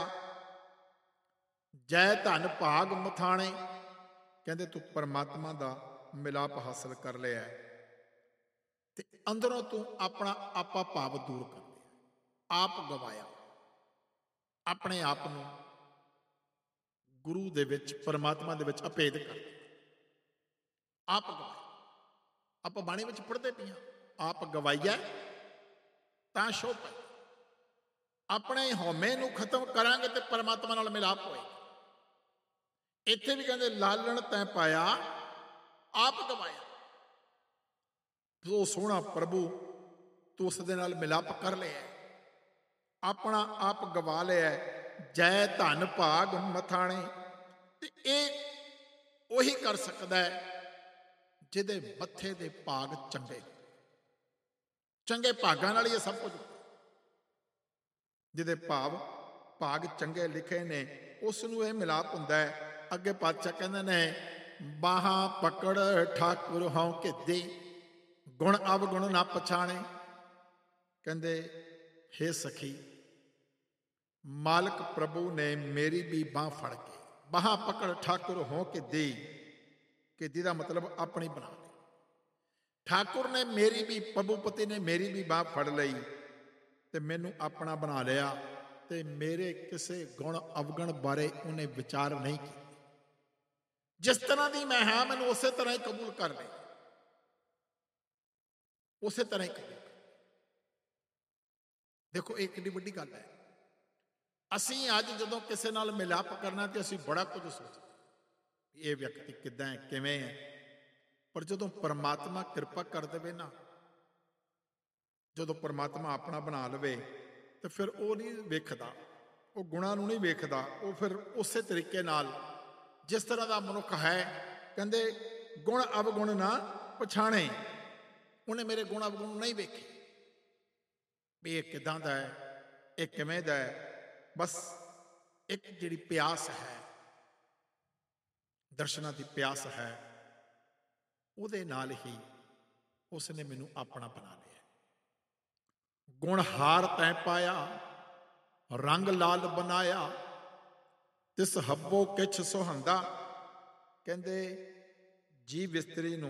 ਜੈ ਧਨ ਭਾਗ ਮਥਾਣੇ। ਕਹਿੰਦੇ ਤੂੰ ਪਰਮਾਤਮਾ ਦਾ ਮਿਲਾਪ ਹਾਸਲ ਕਰ ਲਿਆ, ਤੇ ਅੰਦਰੋਂ ਤੂੰ ਆਪਣਾ ਆਪਾ ਭਾਵ ਦੂਰ ਕਰ ਲਿਆ, ਆਪ ਗਵਾਇਆ, ਆਪਣੇ ਆਪ ਨੂੰ ਗੁਰੂ ਦੇ ਵਿੱਚ, ਪਰਮਾਤਮਾ ਦੇ ਵਿੱਚ ਅਭੇਦ ਕਰ ਲਿਆ, ਆਪ ਗਵਾਇਆ। ਆਪਾਂ ਬਾਣੀ ਵਿੱਚ ਪੜ੍ਹਦੇ ਪਏ ਹਾਂ, ਆਪ ਗਵਾਈਆ ਤਾਂ ਸ਼ੋਭ ਪਾਈ। ਆਪਣੇ ਹਉਮੈ ਨੂੰ ਖਤਮ ਕਰਾਂਗੇ ਤੇ ਪਰਮਾਤਮਾ ਨਾਲ ਮਿਲਾਪ ਹੋਏਗਾ। ਇੱਥੇ ਵੀ ਕਹਿੰਦੇ ਲਾਲਣ ਤੈਂ ਪਾਇਆ ਆਪ ਗਵਾਇਆ। ਉਹ ਸੋਹਣਾ ਪ੍ਰਭੂ ਤੂੰ ਉਸ ਦੇ ਨਾਲ ਮਿਲਾਪ ਕਰ ਲਿਆ, ਆਪਣਾ ਆਪ ਗਵਾ ਲਿਆ। ਜੈ ਧਨ ਭਾਗ ਮਥਾਣੇ। ਤੇ ਇਹ ਉਹੀ ਕਰ ਸਕਦਾ ਹੈ ਜਿਹਦੇ ਮੱਥੇ ਦੇ ਭਾਗ ਚੰਗੇ, ਚੰਗੇ ਭਾਗਾਂ ਨਾਲ ਹੀ ਇਹ ਸਭ ਕੁਝ, ਜਿਹਦੇ ਭਾਗ ਚੰਗੇ ਲਿਖੇ ਨੇ ਉਸ ਨੂੰ ਇਹ ਮਿਲਾਪ ਹੁੰਦਾ ਹੈ। ਅੱਗੇ ਪਾਤਸ਼ਾਹ ਕਹਿੰਦੇ ਨੇ, ਬਾਹਾਂ ਪਕੜ ਠਾਕੁਰ ਹਉ ਘਿੱਦੇ, ਗੁਣ ਅਵਗੁਣ ਨਾ ਪਛਾਣੇ। ਕਹਿੰਦੇ, ਹੇ ਸਖੀ, ਮਾਲਕ ਪ੍ਰਭੂ ਨੇ ਮੇਰੀ ਵੀ ਬਾਂਹ ਫੜ ਕੇ, ਬਾਹਾਂ ਪਕੜ ਠਾਕੁਰ ਹੋ ਘਿੱਦੀ, ਘਿੱਦੀ ਦਾ ਮਤਲਬ ਆਪਣੀ ਬਣਾ ਲਈ। ਠਾਕੁਰ ਨੇ ਮੇਰੀ ਵੀ, ਪ੍ਰਭੂਪਤੀ ਨੇ ਮੇਰੀ ਵੀ ਬਾਂਹ ਫੜ ਲਈ ਤੇ ਮੈਨੂੰ ਆਪਣਾ ਬਣਾ ਲਿਆ, ਤੇ ਮੇਰੇ ਕਿਸੇ ਗੁਣ ਅਵਗੁਣ ਬਾਰੇ ਉਹਨੇ ਵਿਚਾਰ ਨਹੀਂ ਕੀਤਾ। ਜਿਸ ਤਰ੍ਹਾਂ ਦੀ ਮੈਂ ਹਾਂ ਮੈਨੂੰ ਉਸੇ ਤਰ੍ਹਾਂ ਹੀ ਕਬੂਲ ਕਰ ਲੈ, ਉਸੇ ਤਰ੍ਹਾਂ ਹੀ ਕਬੂਲ। ਦੇਖੋ, ਇਹ ਕਿੰਨੀ ਵੱਡੀ ਗੱਲ ਹੈ। ਅਸੀਂ ਅੱਜ ਜਦੋਂ ਕਿਸੇ ਨਾਲ ਮਿਲਾਪ ਕਰਨਾ ਤੇ ਅਸੀਂ ਬੜਾ ਕੁਝ ਸੋਚਦੇ, ਇਹ ਵਿਅਕਤੀ ਕਿੱਦਾਂ ਹੈ, ਕਿਵੇਂ ਹੈ। ਪਰ ਜਦੋਂ ਪਰਮਾਤਮਾ ਕਿਰਪਾ ਕਰ ਦੇਵੇ ਨਾ, ਜਦੋਂ ਪਰਮਾਤਮਾ ਆਪਣਾ ਬਣਾ ਲਵੇ, ਤੇ ਫਿਰ ਉਹ ਨਹੀਂ ਵੇਖਦਾ, ਉਹ ਗੁਣਾਂ ਨੂੰ ਨਹੀਂ ਵੇਖਦਾ। ਉਹ ਫਿਰ ਉਸੇ ਤਰੀਕੇ ਨਾਲ ਜਿਸ ਤਰ੍ਹਾਂ ਦਾ ਮਨੁੱਖ ਹੈ, ਕਹਿੰਦੇ ਗੁਣ ਅਵਗੁਣ ਨਾ ਪਛਾਣੇ। ਉਹਨੇ ਮੇਰੇ ਗੁਣ ਅਵਗੁਣ ਨਹੀਂ ਵੇਖੇ ਵੀ ਇਹ ਕਿੱਦਾਂ ਦਾ ਹੈ, ਇਹ ਕਿਵੇਂ ਦਾ ਹੈ। ਬਸ ਇੱਕ ਜਿਹੜੀ ਪਿਆਸ ਹੈ, ਦਰਸ਼ਨਾਂ ਦੀ ਪਿਆਸ ਹੈ, ਉਹਦੇ ਨਾਲ ਹੀ ਉਸਨੇ ਮੈਨੂੰ ਆਪਣਾ ਬਣਾ ਲਿਆ। ਗੁਣ ਹਾਰ ਤੈਂ ਪਾਇਆ, ਰੰਗ ਲਾਲ ਬਣਾਇਆ, ਤਿਸ ਹੱਬੋ ਕਿਛ ਸੁਹੰਦਾ। ਕਹਿੰਦੇ, ਜੀਵ ਇਸਤਰੀ ਨੂੰ,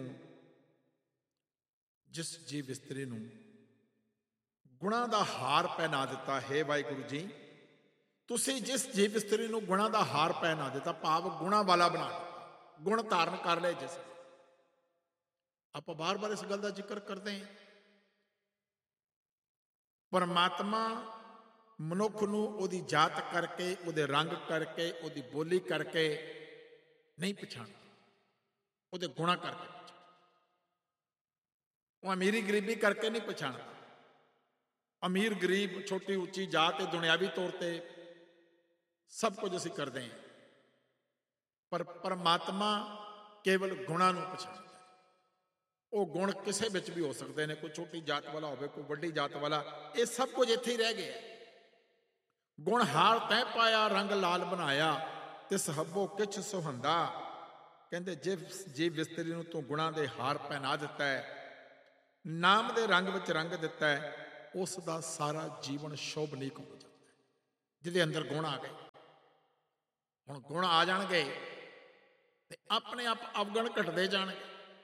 ਜਿਸ ਜੀਵ ਇਸਤਰੀ ਨੂੰ ਗੁਣਾਂ ਦਾ ਹਾਰ ਪਹਿਨਾ ਦਿੱਤਾ, ਹੈ ਵਾਹਿਗੁਰੂ ਜੀ, ਤੁਸੀਂ ਜਿਸ ਜੀਵ ਇਸਤਰੀ ਨੂੰ ਗੁਣਾਂ ਦਾ ਹਾਰ ਪਹਿਨਾ ਦਿੱਤਾ, ਭਾਵ ਗੁਣਾਂ ਵਾਲਾ ਬਣਾ ਦਿੱਤਾ, ਗੁਣ ਧਾਰਨ ਕਰ ਲਏ। ਜਿਸ ਆਪਾਂ ਬਾਰ-ਬਾਰ ਇਸ ਗੱਲ ਦਾ ਜ਼ਿਕਰ ਕਰਦੇ ਹਾਂ, ਪਰਮਾਤਮਾ ਮਨੁੱਖ ਨੂੰ ਉਹਦੀ ਜਾਤ ਕਰਕੇ, ਉਹਦੇ ਰੰਗ ਕਰਕੇ, ਉਹਦੀ ਬੋਲੀ ਕਰਕੇ ਨਹੀਂ ਪਛਾਣਦਾ, ਉਹਦੇ ਗੁਣਾਂ ਕਰਕੇ ਪਛਾਣਦਾ। ਉਹ ਅਮੀਰੀ ਗਰੀਬੀ ਕਰਕੇ ਨਹੀਂ ਪਛਾਣਦਾ। ਅਮੀਰ ਗਰੀਬ, ਛੋਟੀ ਉੱਚੀ ਜਾਤ ਤੇ ਦੁਨਿਆਵੀ ਤੌਰ ਤੇ ਸਭ ਕੁਝ ਅਸੀਂ ਕਰਦੇ ਹਾਂ, ਪਰ ਪਰਮਾਤਮਾ ਕੇਵਲ ਗੁਣਾਂ ਨੂੰ ਪਛਾਣਦਾ। ਉਹ ਗੁਣ ਕਿਸੇ ਵਿੱਚ ਵੀ ਹੋ ਸਕਦੇ ਨੇ, ਕੋਈ ਛੋਟੀ ਜਾਤ ਵਾਲਾ ਹੋਵੇ, ਕੋਈ ਵੱਡੀ ਜਾਤ ਵਾਲਾ, ਇਹ ਸਭ ਕੁਝ ਇੱਥੇ ਹੀ ਰਹਿ ਗਿਆ। ਗੁਣ ਹਾਰ ਤੈਂ ਪਾਇਆ, ਰੰਗ ਲਾਲ ਬਣਾਇਆ, ਤਿਸ ਹੱਬੋ ਕਿਛ ਸੁਹੰਦਾ। ਕਹਿੰਦੇ, ਜਿਸ ਜੀਵ ਇਸਤਰੀ ਨੂੰ ਤੂੰ ਗੁਣਾਂ ਦੇ ਹਾਰ ਪਹਿਨਾ ਦਿੱਤਾ ਹੈ, ਨਾਮ ਦੇ ਰੰਗ ਵਿੱਚ ਰੰਗ ਦਿੱਤਾ ਹੈ, ਉਸ ਦਾ ਸਾਰਾ ਜੀਵਨ ਸ਼ੋਭਨੀਕ ਹੋ ਜਾਂਦਾ ਹੈ। ਜਿਹਦੇ ਅੰਦਰ ਗੁਣ ਆ ਗਏ, ਹੁਣ ਗੁਣ ਆ ਜਾਣਗੇ ਤੇ ਆਪਣੇ ਆਪ ਅਵਗੁਣ ਘਟਦੇ ਜਾਣਗੇ।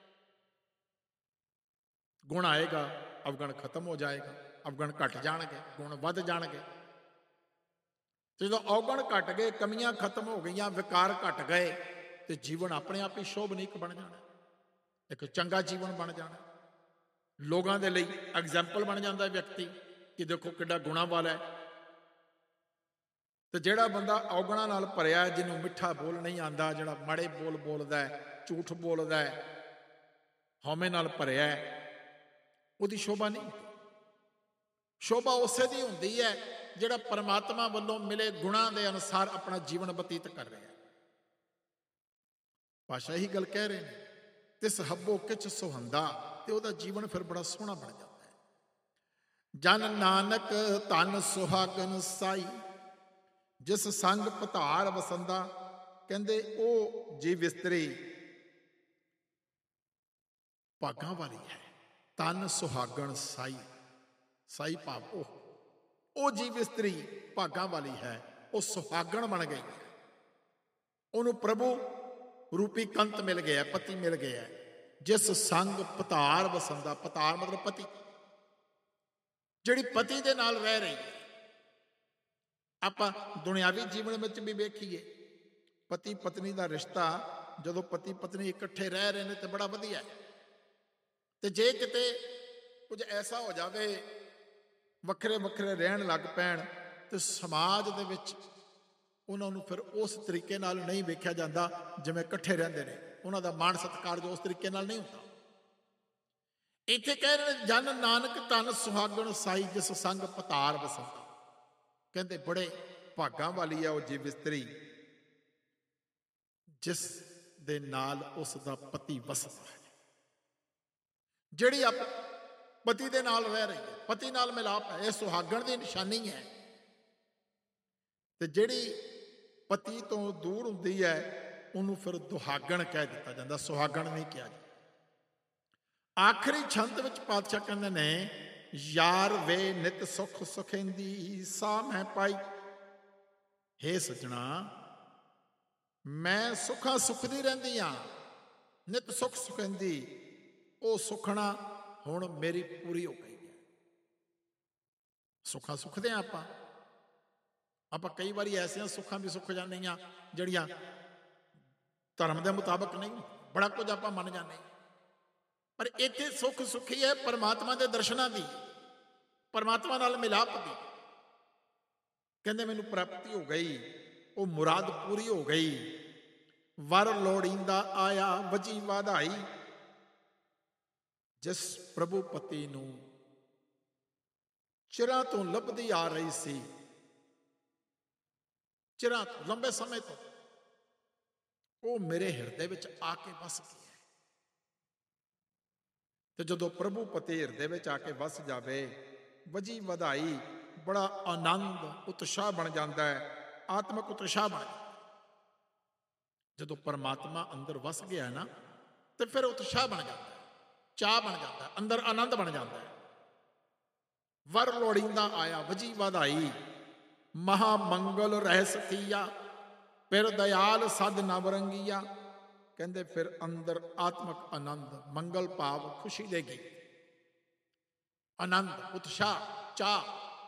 ਗੁਣ ਆਏਗਾ, ਅਵਗੁਣ ਖਤਮ ਹੋ ਜਾਏਗਾ, ਅਵਗੁਣ ਘਟ ਜਾਣਗੇ, ਗੁਣ ਵੱਧ ਜਾਣਗੇ। ਜਦੋਂ ਅਵਗੁਣ ਘਟ ਗਏ, ਕਮੀਆਂ ਖਤਮ ਹੋ ਗਈਆਂ, ਵਿਕਾਰ ਘਟ ਗਏ, ਤੇ ਜੀਵਨ ਆਪਣੇ ਆਪ ਹੀ ਸ਼ੋਭਨੀਕ ਬਣ ਜਾਣਾ, ਇੱਕ ਚੰਗਾ ਜੀਵਨ ਬਣ ਜਾਣਾ। ਲੋਕਾਂ ਦੇ ਲਈ ਐਗਜ਼ੈਂਪਲ ਬਣ ਜਾਂਦਾ ਵਿਅਕਤੀ ਕਿ ਦੇਖੋ ਕਿੱਡਾ ਗੁਣਾਂ ਵਾਲਾ ਹੈ। ਤੇ ਜਿਹੜਾ ਬੰਦਾ ਅਵਗੁਣਾਂ ਨਾਲ ਭਰਿਆ, ਜਿਹਨੂੰ ਮਿੱਠਾ ਬੋਲ ਨਹੀਂ ਆਉਂਦਾ, ਜਿਹੜਾ ਮਾੜੇ ਬੋਲ ਬੋਲਦਾ ਹੈ, ਝੂਠ ਬੋਲਦਾ ਹੈ, ਹਉਮੈ ਨਾਲ ਭਰਿਆ ਹੈ, ਉਹਦੀ ਸ਼ੋਭਾ ਨਹੀਂ। ਸ਼ੋਭਾ ਉਸੇ ਦੀ ਹੁੰਦੀ ਹੈ ਜਿਹੜਾ ਪਰਮਾਤਮਾ ਵੱਲੋਂ ਮਿਲੇ ਗੁਣਾਂ ਦੇ ਅਨੁਸਾਰ ਆਪਣਾ ਜੀਵਨ ਬਤੀਤ ਕਰ ਰਿਹਾ ਹੈ। ਭਾਸ਼ਾ ਇਹੀ ਗੱਲ ਕਹਿ ਰਹੇ ਨੇ, ਤਿਸ ਹੱਬੋ ਕਿਛ ਸੁਹੰਦਾ, ਤੇ ਉਹਦਾ ਜੀਵਨ ਫਿਰ ਬੜਾ ਸੋਹਣਾ ਬਣ ਜਾਂਦਾ ਹੈ। ਜਨ ਨਾਨਕ ਧਨ ਸੁਹਾਗਨ ਸਾਈ, ਜਿਸ ਸੰਗ ਪਧਾਰ ਵਸੰਦਾ। ਕਹਿੰਦੇ, ਉਹ ਜੀਵ ਇਸਤਰੀ ਭਾਗਾਂ ਵਾਲੀ ਹੈ। ਤਨ ਸੁਹਾਗਣ ਸਾਈ, ਸਾਈ ਭਾਵ ਉਹ ਜੀਵ ਇਸਤਰੀ ਭਾਗਾਂ ਵਾਲੀ ਹੈ, ਉਹ ਸੁਹਾਗਣ ਬਣ ਗਈ ਹੈ। ਉਹਨੂੰ ਪ੍ਰਭੂ ਰੂਪੀ ਕੰਤ ਮਿਲ ਗਿਆ, ਪਤੀ ਮਿਲ ਗਿਆ, ਜਿਸ ਸੰਗ ਪਧਾਰ ਵਸੰਦਾ। ਪਧਾਰ ਮਤਲਬ ਪਤੀ, ਜਿਹੜੀ ਪਤੀ ਦੇ ਨਾਲ ਰਹਿ ਰਹੀ ਹੈ। ਆਪਾਂ ਦੁਨਿਆਵੀ ਜੀਵਨ ਵਿੱਚ ਵੀ ਵੇਖੀਏ, ਪਤੀ ਪਤਨੀ ਦਾ ਰਿਸ਼ਤਾ, ਜਦੋਂ ਪਤੀ ਪਤਨੀ ਇਕੱਠੇ ਰਹਿ ਰਹੇ ਨੇ ਤੇ ਬੜਾ ਵਧੀਆ ਹੈ। ਤੇ ਜੇ ਕਿਤੇ ਕੁਝ ਐਸਾ ਹੋ ਜਾਵੇ, ਵੱਖਰੇ ਵੱਖਰੇ ਰਹਿਣ ਲੱਗ ਪੈਣ, ਤੇ ਸਮਾਜ ਦੇ ਵਿੱਚ ਉਹਨਾਂ ਨੂੰ ਫਿਰ ਉਸ ਤਰੀਕੇ ਨਾਲ ਨਹੀਂ ਵੇਖਿਆ ਜਾਂਦਾ ਜਿਵੇਂ ਇਕੱਠੇ ਰਹਿੰਦੇ ਨੇ। ਉਹਨਾਂ ਦਾ ਮਾਣ ਸਤਿਕਾਰ ਜੋ ਉਸ ਤਰੀਕੇ ਨਾਲ ਨਹੀਂ ਹੁੰਦਾ। ਇੱਥੇ ਕਹਿ ਰਹੇ ਨੇ, ਜਨ ਨਾਨਕ ਧਨ ਸੁਹਾਗਣ ਸਾਈ ਜਿਸ ਸੰਗ ਪਤਾਰ ਵਸੰਦਾ। ਕਹਿੰਦੇ ਬੜੇ ਭਾਗਾਂ ਵਾਲੀ ਹੈ ਉਹ ਜੀਵ ਇਸਤਰੀ ਜਿਸ ਦੇ ਨਾਲ ਉਸ ਦਾ ਪਤੀ ਵਸਦਾ ਹੈ, ਜਿਹੜੀ ਆਪ ਪਤੀ ਦੇ ਨਾਲ ਰਹਿ ਰਹੀ ਹੈ, ਪਤੀ ਨਾਲ ਮਿਲਾਪ ਹੈ। ਇਹ ਸੁਹਾਗਣ ਦੀ ਨਿਸ਼ਾਨੀ ਹੈ। ਤੇ ਜਿਹੜੀ ਪਤੀ ਤੋਂ ਦੂਰ ਹੁੰਦੀ ਹੈ ਉਹਨੂੰ ਫਿਰ ਦੁਹਾਗਣ ਕਹਿ ਦਿੱਤਾ ਜਾਂਦਾ, ਸੁਹਾਗਣ ਨਹੀਂ ਕਿਹਾ ਜਾਂਦਾ। ਆਖਰੀ ਛੰਦ ਵਿੱਚ ਪਾਤਸ਼ਾਹ ਕਹਿੰਦੇ ਨੇ, ਯਾਰ ਵੇ ਨਿਤ ਸੁਖ ਸੁਖੇਂਦੀ ਸਾ ਮੈਂ ਪਾਈ। ਹੇ ਸੱਜਣਾ, ਮੈਂ ਸੁੱਖਾਂ ਸੁਖਦੀ ਰਹਿੰਦੀ ਹਾਂ, ਨਿਤ ਸੁਖ ਸੁਖੇਂਦੀ, ਉਹ ਸੁਖਣਾ ਹੁਣ ਮੇਰੀ ਪੂਰੀ ਹੋ ਗਈ ਹੈ। ਸੁੱਖਾਂ ਸੁਖਦੇ ਹਾਂ ਆਪਾਂ ਕਈ ਵਾਰੀ ਐਸੀਆਂ ਸੁੱਖਾਂ ਵੀ ਸੁੱਖ ਜਾਂਦੀਆਂ ਜਿਹੜੀਆਂ ਧਰਮ ਦੇ ਮੁਤਾਬਕ ਨਹੀਂ, ਬੜਾ ਕੁਝ ਆਪਾਂ ਮੰਨ ਜਾਂਦੇ। ਪਰ ਇੱਥੇ ਸੁੱਖ ਸੁਖੀ ਹੈ ਪਰਮਾਤਮਾ ਦੇ ਦਰਸ਼ਨਾਂ ਦੀ, ਪਰਮਾਤਮਾ ਨਾਲ ਮਿਲਾਪ ਦੀ। ਕਹਿੰਦੇ ਮੈਨੂੰ ਪ੍ਰਾਪਤੀ ਹੋ ਗਈ, ਉਹ ਮੁਰਾਦ ਪੂਰੀ ਹੋ ਗਈ। ਵਰ ਲੋੜੀਂਦਾ ਆਇਆ ਵਜੀ ਵਧਾਈ। ਜਿਸ ਪ੍ਰਭੂ ਪਤੀ ਨੂੰ ਚਿਰਾਂ ਤੋਂ ਲੱਭਦੀ ਆ ਰਹੀ ਸੀ, ਚਿਰਾਂ ਤੋਂ, ਲੰਬੇ ਸਮੇਂ ਤੋਂ, ਉਹ ਮੇਰੇ ਹਿਰਦੇ ਵਿੱਚ ਆ ਕੇ ਵਸ ਗਈ ਹੈ। ਤੇ ਜਦੋਂ ਪ੍ਰਭੂ ਪਤੀ ਹਿਰਦੇ ਵਿੱਚ ਆ ਕੇ ਵਸ ਜਾਵੇ, ਵਜੀ ਵਧਾਈ, ਬੜਾ ਆਨੰਦ ਉਤਸ਼ਾਹ ਬਣ ਜਾਂਦਾ ਹੈ, ਆਤਮਿਕ ਉਤਸ਼ਾਹ ਬਣ ਜਾਂਦਾ। ਜਦੋਂ ਪਰਮਾਤਮਾ ਅੰਦਰ ਵਸ ਗਿਆ ਨਾ ਤੇ ਫਿਰ ਉਤਸ਼ਾਹ ਬਣ ਜਾਂਦਾ, ਚਾਹ ਬਣ ਜਾਂਦਾ, ਅੰਦਰ ਆਨੰਦ ਬਣ ਜਾਂਦਾ ਹੈ। ਵਰ ਲੋੜੀਂਦਾ ਆਇਆ ਵਜੀ ਵਧਾਈ, ਮਹਾ ਮੰਗਲ ਰਹਿ ਥੀਆ, ਫਿਰ ਦਇਆਲ ਸਦ ਨਵ ਰੰਗੀਆ। ਕਹਿੰਦੇ ਫਿਰ ਅੰਦਰ ਆਤਮਿਕ ਆਨੰਦ, ਮੰਗਲ ਭਾਵ ਖੁਸ਼ੀ ਦੇ ਗੀਤ, ਆਨੰਦ, ਉਤਸ਼ਾਹ, ਚਾਹ।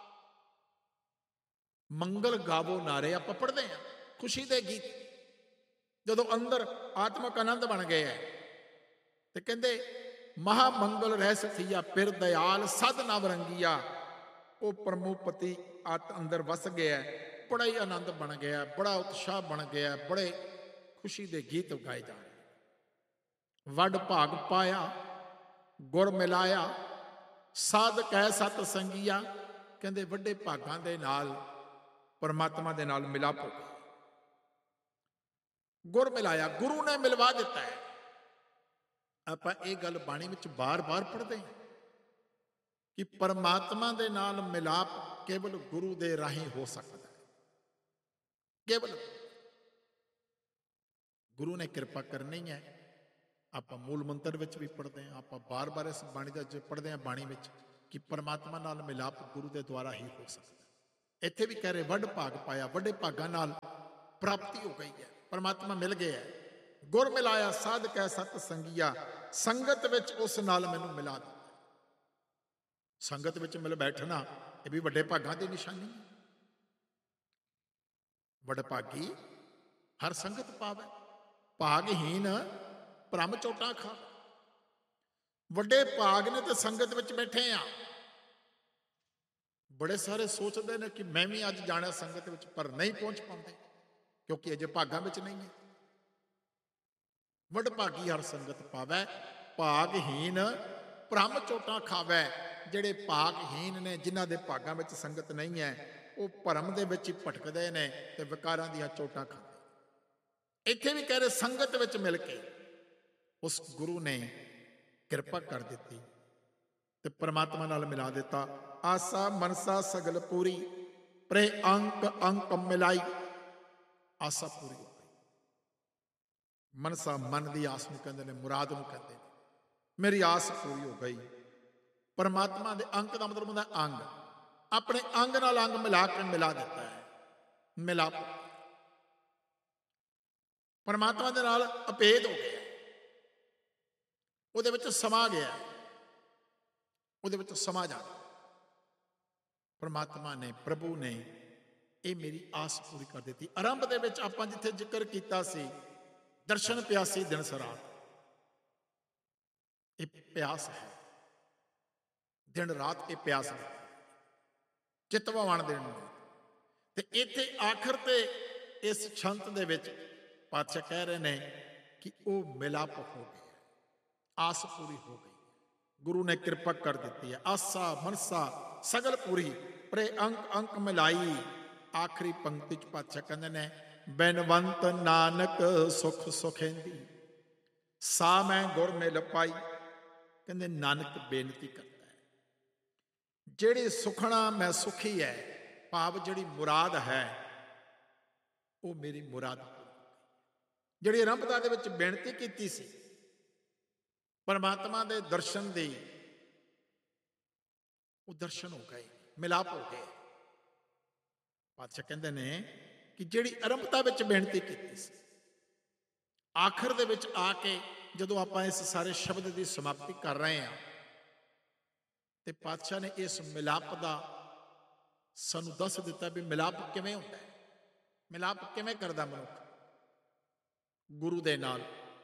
ਮੰਗਲ ਗਾਵੋ ਨਾਰੇ ਆਪਾਂ ਪੜ੍ਹਦੇ ਹਾਂ, ਖੁਸ਼ੀ ਦੇ ਗੀਤ। ਜਦੋਂ ਅੰਦਰ ਆਤਮਿਕ ਆਨੰਦ ਬਣ ਗਏ ਹੈ ਤੇ ਕਹਿੰਦੇ ਮਹਾ ਮੰਗਲ ਰਹਿ ਥੀਆ, ਫਿਰ ਦਇਆਲ ਸਦ ਨਵ ਰੰਗੀਆ। ਉਹ ਪ੍ਰਮੋਪਤੀ ਅੰਦਰ ਵਸ ਗਿਆ, ਬੜਾ ਹੀ ਆਨੰਦ ਬਣ ਗਿਆ, ਬੜਾ ਉਤਸ਼ਾਹ ਬਣ ਗਿਆ, ਬੜੇ ਖੁਸ਼ੀ ਦੇ ਗੀਤ ਗਾਏ ਜਾ ਰਹੇ। ਵੱਡ ਭਾਗ ਪਾਇਆ ਗੁਰ ਮਿਲਾਇਆ, ਸਾਧ ਕਹਿ ਸਤ ਸੰਗੀਆ। ਕਹਿੰਦੇ ਵੱਡੇ ਭਾਗਾਂ ਦੇ ਨਾਲ ਪਰਮਾਤਮਾ ਦੇ ਨਾਲ ਮਿਲਾਪ ਹੋ ਗਿਆ। ਗੁਰ ਮਿਲਾਇਆ, ਗੁਰੂ ਨੇ ਮਿਲਵਾ ਦਿੱਤਾ ਹੈ। ਆਪਾਂ ਇਹ ਗੱਲ ਬਾਣੀ ਵਿੱਚ ਬਾਰ-ਬਾਰ ਪੜ੍ਹਦੇ ਹਾਂ ਕਿ ਪਰਮਾਤਮਾ ਦੇ ਨਾਲ ਮਿਲਾਪ ਕੇਵਲ ਗੁਰੂ ਦੇ ਰਾਹੀਂ ਹੋ ਸਕਦਾ ਹੈ। ਕੇਵਲ ਗੁਰੂ ਨੇ ਕਿਰਪਾ ਕਰਨੀ ਹੈ। ਆਪਾਂ ਮੂਲ ਮੰਤਰ ਵਿੱਚ ਵੀ ਪੜ੍ਹਦੇ ਹਾਂ, ਆਪਾਂ ਬਾਰ-ਬਾਰ ਇਸ ਬਾਣੀ ਦਾ ਪੜ੍ਹਦੇ ਹਾਂ ਬਾਣੀ ਵਿੱਚ ਕਿ ਪਰਮਾਤਮਾ ਨਾਲ ਮਿਲਾਪ ਗੁਰੂ ਦੇ ਦੁਆਰਾ ਹੀ ਹੋ ਸਕਦਾ। ਇੱਥੇ ਵੀ ਕਹਿ ਰਹੇ ਵੱਡ ਭਾਗ ਪਾਇਆ, ਵੱਡੇ ਭਾਗਾਂ ਨਾਲ ਪ੍ਰਾਪਤੀ ਹੋ ਗਈ ਹੈ, ਪਰਮਾਤਮਾ ਮਿਲ ਗਿਆ ਹੈ। ਗੁਰ ਮਿਲਾਇਆ ਸਾਧ ਕਹਿ ਸਤ ਸੰਗੀਆ, ਸੰਗਤ ਵਿੱਚ ਉਸ ਨਾਲ ਮੈਨੂੰ ਮਿਲਾ ਦਿੱਤਾ। ਸੰਗਤ ਵਿੱਚ ਮਿਲ ਬੈਠਣਾ ਇਹ ਵੀ ਵੱਡੇ ਭਾਗਾਂ ਦੀ ਨਿਸ਼ਾਨੀ ਹੈ। ਵੱਡ ਭਾਗੀ ਹਰ ਸੰਗਤ ਪਾਵੇ, ਭਾਗਹੀਨ ਭ੍ਰਮ ਚੋਟਾਂ ਖਾ। ਵੱਡੇ ਭਾਗ ਨੇ ਤੇ ਸੰਗਤ ਵਿੱਚ ਬੈਠੇ ਆ। ਬੜੇ ਸਾਰੇ ਸੋਚਦੇ ਨੇ ਕਿ ਮੈਂ ਵੀ ਅੱਜ ਜਾਣਾ ਸੰਗਤ ਵਿੱਚ, ਪਰ ਨਹੀਂ ਪਹੁੰਚ ਪਾਉਂਦੇ ਕਿਉਂਕਿ ਅਜੇ ਭਾਗਾਂ ਵਿੱਚ ਨਹੀਂ ਹੈ। ਵੱਡ ਭਾਗੀ ਹਰ ਸੰਗਤ ਪਾਵੈ, ਭਾਗਹੀਨ ਭ੍ਰਮ ਚੋਟਾਂ ਖਾਵੈ। ਜਿਹੜੇ ਭਾਗਹੀਨ ਨੇ, ਜਿਨ੍ਹਾਂ ਦੇ ਭਾਗਾਂ ਵਿੱਚ ਸੰਗਤ ਨਹੀਂ ਹੈ, ਉਹ ਭਰਮ ਦੇ ਵਿੱਚ ਹੀ ਭਟਕਦੇ ਨੇ ਤੇ ਵਿਕਾਰਾਂ ਦੀਆਂ ਚੋਟਾਂ ਖਾਂਦੇ। ਇੱਥੇ ਵੀ ਕਹਿ ਰਹੇ ਸੰਗਤ ਵਿੱਚ ਮਿਲ ਕੇ ਉਸ ਗੁਰੂ ਨੇ ਕਿਰਪਾ ਕਰ ਦਿੱਤੀ ਤੇ ਪਰਮਾਤਮਾ ਨਾਲ ਮਿਲਾ ਦਿੱਤਾ। ਆਸਾ ਮਨਸਾ ਸਗਲ ਪੂਰੀ, ਪ੍ਰੇ ਅੰਕ ਅੰਕ ਮਿਲਾਈ। ਆਸਾ ਪੂਰੀ ਹੋ ਗਈ। ਮਨਸਾ ਮਨ ਦੀ ਆਸ ਨੂੰ ਕਹਿੰਦੇ ਨੇ, ਮੁਰਾਦ ਨੂੰ ਕਹਿੰਦੇ ਨੇ। ਮੇਰੀ ਆਸ ਪੂਰੀ ਹੋ ਗਈ। ਪਰਮਾਤਮਾ ਦੇ ਅੰਕ ਦਾ ਮਤਲਬ ਹੁੰਦਾ ਅੰਗ। ਆਪਣੇ ਅੰਗ ਨਾਲ ਅੰਗ ਮਿਲਾ ਕੇ ਮਿਲਾ ਦਿੱਤਾ ਹੈ, ਮਿਲਾਪ। ਪਰਮਾਤਮਾ ਦੇ ਨਾਲ ਅਭੇਦ ਹੋ ਗਿਆ, ਉਹਦੇ ਵਿੱਚ ਸਮਾ ਗਿਆ, ਉਹਦੇ ਵਿੱਚ ਸਮਾ ਜਾਣਾ। ਪਰਮਾਤਮਾ ਨੇ, ਪ੍ਰਭੂ ਨੇ ਇਹ ਮੇਰੀ ਆਸ ਪੂਰੀ ਕਰ ਦਿੱਤੀ। ਆਰੰਭ ਦੇ ਵਿੱਚ ਆਪਾਂ ਜਿੱਥੇ ਜ਼ਿਕਰ ਕੀਤਾ ਸੀ, ਦਰਸ਼ਨ ਪਿਆਸੀ ਦਿਨ ਸਰਾਤ, ਇਹ ਪਿਆਸ ਹੈ, ਦਿਨ ਰਾਤ ਇਹ ਪਿਆਸ ਹੈ, ਚਿੱਤ ਭਵਾਉਣ ਦੇਣ ਨੂੰ। ਤੇ ਇੱਥੇ ਆਖਰ ਤੇ ਇਸ ਛੰਤ ਦੇ ਵਿੱਚ ਪਾਤਸ਼ਾਹ ਕਹਿ ਰਹੇ ਨੇ ਕਿ ਉਹ ਮਿਲਾਪ ਹੋ ਗਿਆ, ਆਸ ਪੂਰੀ ਹੋ ਗਈ, ਗੁਰੂ ਨੇ ਕਿਰਪਾ ਕਰ ਦਿੱਤੀ ਹੈ। ਆਸਾ ਮਨਸਾ ਸਗਲ ਪੂਰੀ, ਪਰੇ ਅੰਕ ਅੰਕ ਮਿਲਾਈ। ਆਖਰੀ ਪੰਕਤੀ 'ਚ ਪਾਤਸ਼ਾਹ ਕਹਿੰਦੇ ਨੇ, ਬਿਨਵੰਤ ਨਾਨਕ ਸੁਖ ਸੁਖੇਂਦੀ, ਸਾ ਮੈਂ ਗੁਰ ਮਿਲ ਪਾਈ। ਕਹਿੰਦੇ ਨਾਨਕ ਬੇਨਤੀ ਕਰਦਾ ਹੈ, ਜਿਹੜੀ ਸੁਖਣਾ ਮੈਂ ਸੁਖੀ ਹੈ, ਭਾਵ ਜਿਹੜੀ ਮੁਰਾਦ ਹੈ ਉਹ ਮੇਰੀ ਮੁਰਾਦ। ਜਿਹੜੀ ਆਰੰਭਤਾ ਦੇ ਵਿੱਚ ਬੇਨਤੀ ਕੀਤੀ ਸੀ ਪਰਮਾਤਮਾ ਦੇ ਦਰਸ਼ਨ ਦੀ, ਉਹ ਦਰਸ਼ਨ ਹੋ ਗਏ, ਮਿਲਾਪ ਹੋ ਗਏ। ਪਾਤਸ਼ਾਹ ਕਹਿੰਦੇ ਨੇ ਕਿ ਜਿਹੜੀ ਆਰੰਭਤਾ ਵਿੱਚ ਬੇਨਤੀ ਕੀਤੀ ਸੀ, ਆਖਰ ਦੇ ਵਿੱਚ ਆ ਕੇ ਜਦੋਂ ਆਪਾਂ ਇਸ ਸਾਰੇ ਸ਼ਬਦ ਦੀ ਸਮਾਪਤੀ ਕਰ ਰਹੇ ਹਾਂ, ਤੇ ਪਾਤਸ਼ਾਹ ਨੇ ਇਸ ਮਿਲਾਪ ਦਾ ਸਾਨੂੰ ਦੱਸ ਦਿੱਤਾ ਵੀ ਮਿਲਾਪ ਕਿਵੇਂ ਹੁੰਦਾ ਹੈ, ਮਿਲਾਪ ਕਿਵੇਂ ਕਰਦਾ ਮਨੁੱਖ। ਗੁਰੂ ਦੇ ਨਾਲ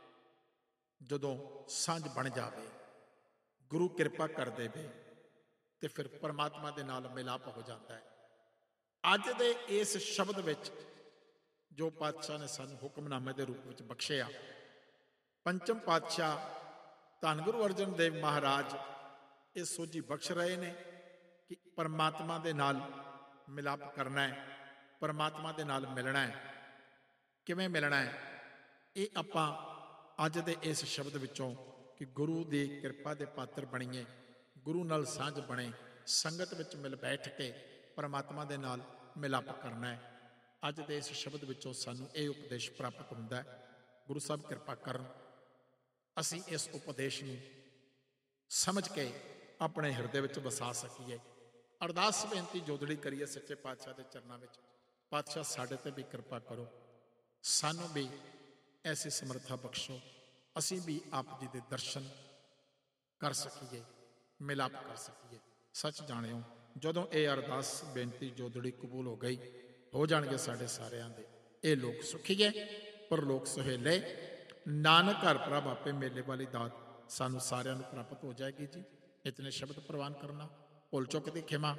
ਜਦੋਂ ਸਾਂਝ ਬਣ ਜਾਵੇ, ਗੁਰੂ ਕਿਰਪਾ ਕਰ ਦੇਵੇ, ਤੇ ਫਿਰ ਪਰਮਾਤਮਾ ਦੇ ਨਾਲ ਮਿਲਾਪ ਹੋ ਜਾਂਦਾ ਹੈ। ਅੱਜ ਦੇ ਇਸ ਸ਼ਬਦ ਵਿੱਚ ਜੋ ਪਾਤਸ਼ਾਹ ਨੇ ਸਾਨੂੰ ਹੁਕਮਨਾਮੇ ਦੇ ਰੂਪ ਵਿੱਚ ਬਖਸ਼ਿਆ, ਪੰਚਮ ਪਾਤਸ਼ਾਹ ਧੰਨ ਗੁਰੂ ਅਰਜਨ ਦੇਵ ਮਹਾਰਾਜ ਇਹ ਸੋਝੀ ਬਖਸ਼ ਰਹੇ ਨੇ ਕਿ ਪਰਮਾਤਮਾ ਦੇ ਨਾਲ ਮਿਲਾਪ ਕਰਨਾ ਹੈ, ਪਰਮਾਤਮਾ ਦੇ ਨਾਲ ਮਿਲਣਾ ਹੈ। ਕਿਵੇਂ ਮਿਲਣਾ ਹੈ, ਇਹ ਆਪਾਂ ਅੱਜ ਦੇ ਇਸ ਸ਼ਬਦ ਵਿੱਚੋਂ ਕਿ ਗੁਰੂ ਦੀ ਕਿਰਪਾ ਦੇ ਪਾਤਰ ਬਣੀਏ, ਗੁਰੂ ਨਾਲ ਸਾਂਝ ਬਣੇ, ਸੰਗਤ ਵਿੱਚ ਮਿਲ ਬੈਠ ਕੇ ਪਰਮਾਤਮਾ ਦੇ ਨਾਲ ਮਿਲਾਪ ਕਰਨਾ ਹੈ। ਅੱਜ ਦੇ ਇਸ ਸ਼ਬਦ ਵਿੱਚੋਂ ਸਾਨੂੰ ਇਹ ਉਪਦੇਸ਼ ਪ੍ਰਾਪਤ ਹੁੰਦਾ ਹੈ। ਗੁਰੂ ਸਾਹਿਬ ਕਿਰਪਾ ਕਰਨ, ਅਸੀਂ ਇਸ ਉਪਦੇਸ਼ ਨੂੰ ਸਮਝ ਕੇ ਆਪਣੇ ਹਿਰਦੇ ਵਿੱਚ ਵਸਾ ਸਕੀਏ। ਅਰਦਾਸ ਬੇਨਤੀ ਜੋਦੜੀ ਕਰੀਏ ਸੱਚੇ ਪਾਤਸ਼ਾਹ ਦੇ ਚਰਨਾਂ ਵਿੱਚ, ਪਾਤਸ਼ਾਹ ਸਾਡੇ ਤੇ ਵੀ ਕਿਰਪਾ ਕਰੋ, ਸਾਨੂੰ ਵੀ ਐਸੀ ਸਮਰੱਥਾ ਬਖਸ਼ੋ, ਅਸੀਂ ਵੀ ਆਪ ਜੀ ਦੇ ਦਰਸ਼ਨ ਕਰ ਸਕੀਏ, ਮਿਲਾਪ ਕਰ ਸਕੀਏ। ਸੱਚ ਜਾਣਿਓ, ਜਦੋਂ ਇਹ ਅਰਦਾਸ ਬੇਨਤੀ ਜੋਦੜੀ ਕਬੂਲ ਹੋ ਗਈ, ਹੋ ਜਾਣਗੇ ਸਾਡੇ ਸਾਰਿਆਂ ਦੇ ਇਹ ਲੋਕ ਸੁਖੀਏ, ਪਰਲੋਕ ਸੁਹੇਲੇ, ਨਾਨਕ ਘਰ ਪ੍ਰਭ ਆਪੇ ਮੇਲੇ ਵਾਲੀ ਦਾਤ ਸਾਨੂੰ ਸਾਰਿਆਂ ਨੂੰ ਪ੍ਰਾਪਤ ਹੋ ਜਾਏਗੀ ਜੀ। ਇਤਨੇ ਸ਼ਬਦ ਪ੍ਰਵਾਨ ਕਰਨਾ, ਭੁੱਲ ਚੁੱਕ ਦੀ ਖਿਮਾ।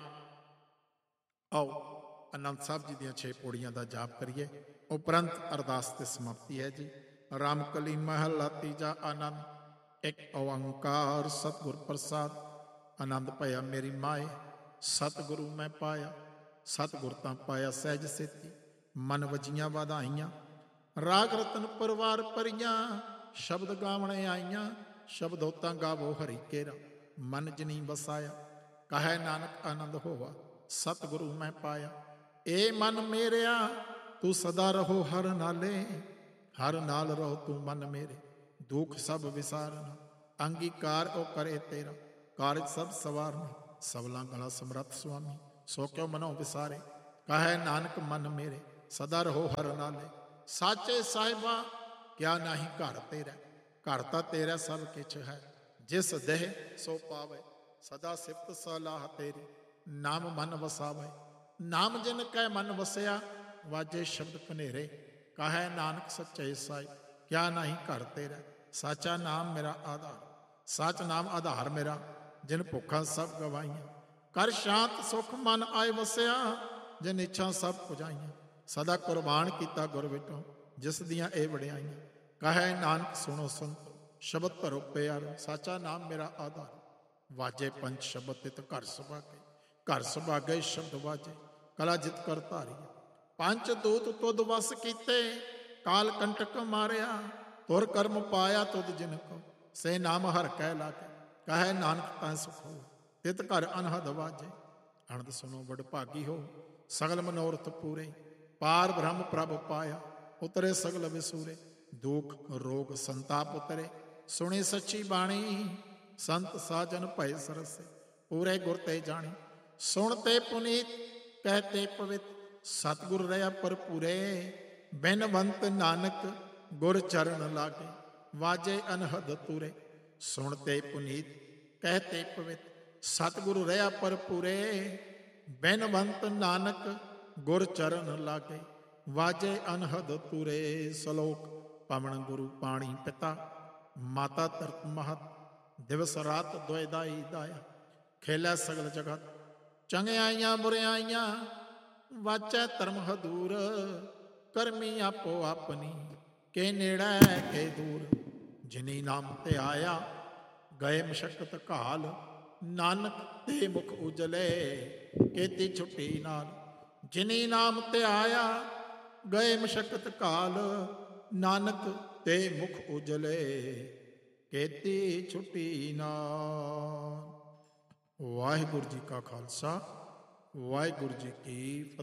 ਆਓ ਆਨੰਦ ਸਾਹਿਬ ਜੀ ਦੀਆਂ 6 ਪੌੜੀਆਂ ਦਾ ਜਾਪ ਕਰੀਏ, ਉਪਰੰਤ ਅਰਦਾਸ ਤੇ ਸਮਾਪਤੀ ਹੈ ਜੀ। ਰਾਮ ਕਲੀ ਮਹਲਾ ਤੀਜਾ। ਆਨੰਦ। ਇੱਕ ਓੰਕਾਰ ਸਤਿਗੁਰ ਪ੍ਰਸਾਦ। ਆਨੰਦ ਭਇਆ ਮੇਰੀ ਮਾਏ, ਸਤਿਗੁਰੂ ਮੈਂ ਪਾਇਆ, ਸਤਿਗੁਰ ਤਾਂ ਪਾਇਆ ਸਹਿਜ ਸੇਤੀ। ਮਨ ਵਜੀਆਂ ਵਧਾਈਆਂ, ਰਾਗ ਰਤਨ ਪਰਵਾਰ ਭਰੀਆਂ, ਸ਼ਬਦ ਗਾਵਣੇ ਆਈਆਂ, ਸ਼ਬਦੋ ਤਾਂ ਗਾਵੋ ਹਰੀ ਕੇਰਾ। ਮਨ ਜਨੀ ਵਸਾਇਆ, ਕਹੈ ਨਾਨਕ ਆਨੰਦ ਹੋਵਾ, ਸਤਿਗੁਰੂ ਮੈਂ ਪਾਇਆ। ਏ ਮਨ ਮੇਰਿਆ ਤੂੰ ਸਦਾ ਰਹੋ ਹਰ ਨਾਲੇ, ਹਰ ਨਾਲ ਰਹੋ ਤੂੰ ਮਨ ਮੇਰੇ, ਦੁੱਖ ਸਭ ਵਿਸਾਰਨਾ। ਅੰਗੀਕਾਰ ਉਹ ਕਰੇ ਤੇਰਾ, ਕਾਰਜ ਸਭ ਸਵਾਰਨਾ। ਸਬਲਾ ਗਲਾ ਸਮਰੱਥ ਸੁਆਮੀ, ਸੋ ਕਿਉ ਮਨੋ ਵਿਸਾਰੇ। ਕਹੈ ਨਾਨਕ ਮਨ ਮੇਰੇ, ਸਦਾ ਰਹੋ ਹਰ ਨਾਲੇ। ਸਾਚੇ ਸਾਹਿਬਾ ਕਿਆ ਨਾਹੀ ਘਰ ਤੇਰਾ, ਘਰ ਤਾਂ ਤੇਰਾ ਸਭ ਕਿਛ ਹੈ। ਜਿਸ ਦੇਹ ਸੋ ਪਾਵੇ, ਸਦਾ ਸਿਫਤ ਸਲਾਹ ਤੇਰੀ। ਨਾਮ ਮਨ ਵਸਾਵੇ, ਨਾਮ ਜਿਨ ਕੈ ਮਨ ਵਸਿਆ, ਵਾਜੇ ਸ਼ਬਦ ਕਨੇਰੇ। ਕਹੈ ਨਾਨਕ ਸੱਚੇ ਸਾਈ, ਕਿਆ ਨਾਹੀ ਘਰ ਤੇਰਾ। ਸਾਚਾ ਨਾਮ ਮੇਰਾ ਆਧਾਰ, ਸਾਚ ਨਾਮ ਆਧਾਰ ਮੇਰਾ। ਜਿਨ ਭੁੱਖਾਂ ਸਭ ਗਵਾਈਆਂ, ਕਰ ਸ਼ਾਂਤ ਸੁਖ ਮਨ ਆਏ ਵਸਿਆ। ਜਿਨ ਇੱਛਾ ਸਭ ਪੁਜਾਈਆਂ, ਸਦਾ ਕੁਰਬਾਨ ਕੀਤਾ ਗੁਰ ਵਿਟੋ, ਜਿਸ ਦੀਆਂ ਇਹ ਵਡਿਆਈਆਂ। ਕਹੈ ਨਾਨਕ ਸੁਣੋ ਸੰਤੋ, ਸ਼ਬਦ ਧਰੋ ਪਿਆਰੋ। ਸਾਚਾ ਨਾਮ ਮੇਰਾ ਆਧਾਰ, ਵਾਜੇ ਪੰਜ ਸ਼ਬਦ ਤਿਤ ਘਰ ਸੁਭਾਗੇ। ਘਰ ਸੁਭਾਗੇ ਸ਼ਬਦ ਵਾਜੇ, ਕਲਾ ਜਿਤ ਕਰ ਧਾਰੀ। ਪੰਜ ਦੂਤ ਤੁਧ ਵਸ ਕੀਤੇ, ਕਾਲ ਕੰਟਕ ਮਾਰਿਆ। ਤੁਰ ਕਰਮ ਪਾਇਆ ਤੁਧ ਜਿਨ ਕੋ, ਸੇ ਨਾਮ ਹਰ ਕਹਿ ਲਾਗੇ। ਕਹੈ ਨਾਨਕ ਤਾਂ ਸੁਖ ਹੋ, ਤਿਤ ਘਰ ਅਨਹਦ ਵਾਜੇ। ਅਨੰਦ ਸੁਣੋ ਵਡ ਭਾਗੀ ਹੋ, ਸਗਲ ਮਨੋਰਥ ਪੂਰੇ। ਪਾਰ ਬ੍ਰਹਮ ਪ੍ਰਭ ਪਾਇਆ, ਉਤਰੇ ਸਗਲ ਵਿਸੂਰੇ। ਦੁਖ ਰੋਗ ਸੰਤਾਪ ਉਤਰੇ, ਸੁਣੀ ਸੱਚੀ ਬਾਣੀ। ਸੰਤ ਸਾਜਨ ਭਏ ਸਰਸੇ, ਪੂਰੇ ਗੁਰ ਤੇ ਜਾਣੀ। ਸੁਣ ਤੇ ਪੁਨੀਤ ਕਹਤੇ ਪਵਿੱਤ, ਸਤਿਗੁਰ ਰਹਾ ਭਰਪੂਰੇ। ਬਿਨਵੰਤ ਨਾਨਕ ਗੁਰ ਚਰਨ ਲਾਗੇ, ਵਾਜੇ ਅਨਹਦ ਤੂਰੇ। ਸੁਣ ਤੇ ਪੁਨੀਤ ਕਹਤੇ ਪਵਿੱਤ, ਸਤਿਗੁਰ ਰਹਾ ਭਰਪੂਰੇ। ਬਿਨਵੰਤ ਨਾਨਕ ਗੁਰ ਚਰਨ ਲਾਗੇ, ਵਾਜੇ ਅਨਹਦ ਤੂਰੇ। ਸ਼ਲੋਕ। ਪਵਨ ਗੁਰੂ ਪਾਣੀ ਪਿਤਾ, ਮਾਤਾ ਧਰਤ ਮਹਤ। ਦਿਵਸ ਰਾਤ ਦੁਇ ਦਾਈ ਦਾਇਆ, ਖੇਲੇ ਸਗਲ ਜਗਤ। ਚੰਗਿਆਈਆਂ ਬੁਰਿਆਈਆਂ, ਵਾਚੈ ਧਰਮ ਹਦੂਰ। ਕਰਮੀ ਆਪੋ ਆਪਣੀ, ਕੇ ਨੇੜੇ ਕੇ ਦੂਰ। ਜਿਨੀ ਨਾਮ ਤੇ ਆਇਆ, ਗਏ ਮਸ਼ੱਕਤ ਘਾਲ, ਨਾਨਕ ਤੇ ਮੁਖ ਉਜਲੇ। ਕੀਤੀ ਛੁੱਟੀ ਨਾਲ ਜਿਨੀ ਨਾਮ ਧਿਆਇਆ, ਗਏ ਮਸ਼ੱਕਤ ਘਾਲ, ਨਾਨਕ ਤੇ ਮੁਖ ਉਜਲੇ। ਕੀਤੀ ਛੁੱਟੀ ਨਾਲ। ਵਾਹਿਗੁਰੂ ਜੀ ਕਾ ਖਾਲਸਾ, ਵਾਹਿਗੁਰੂ ਜੀ ਕੀ ਫਤਿਹ।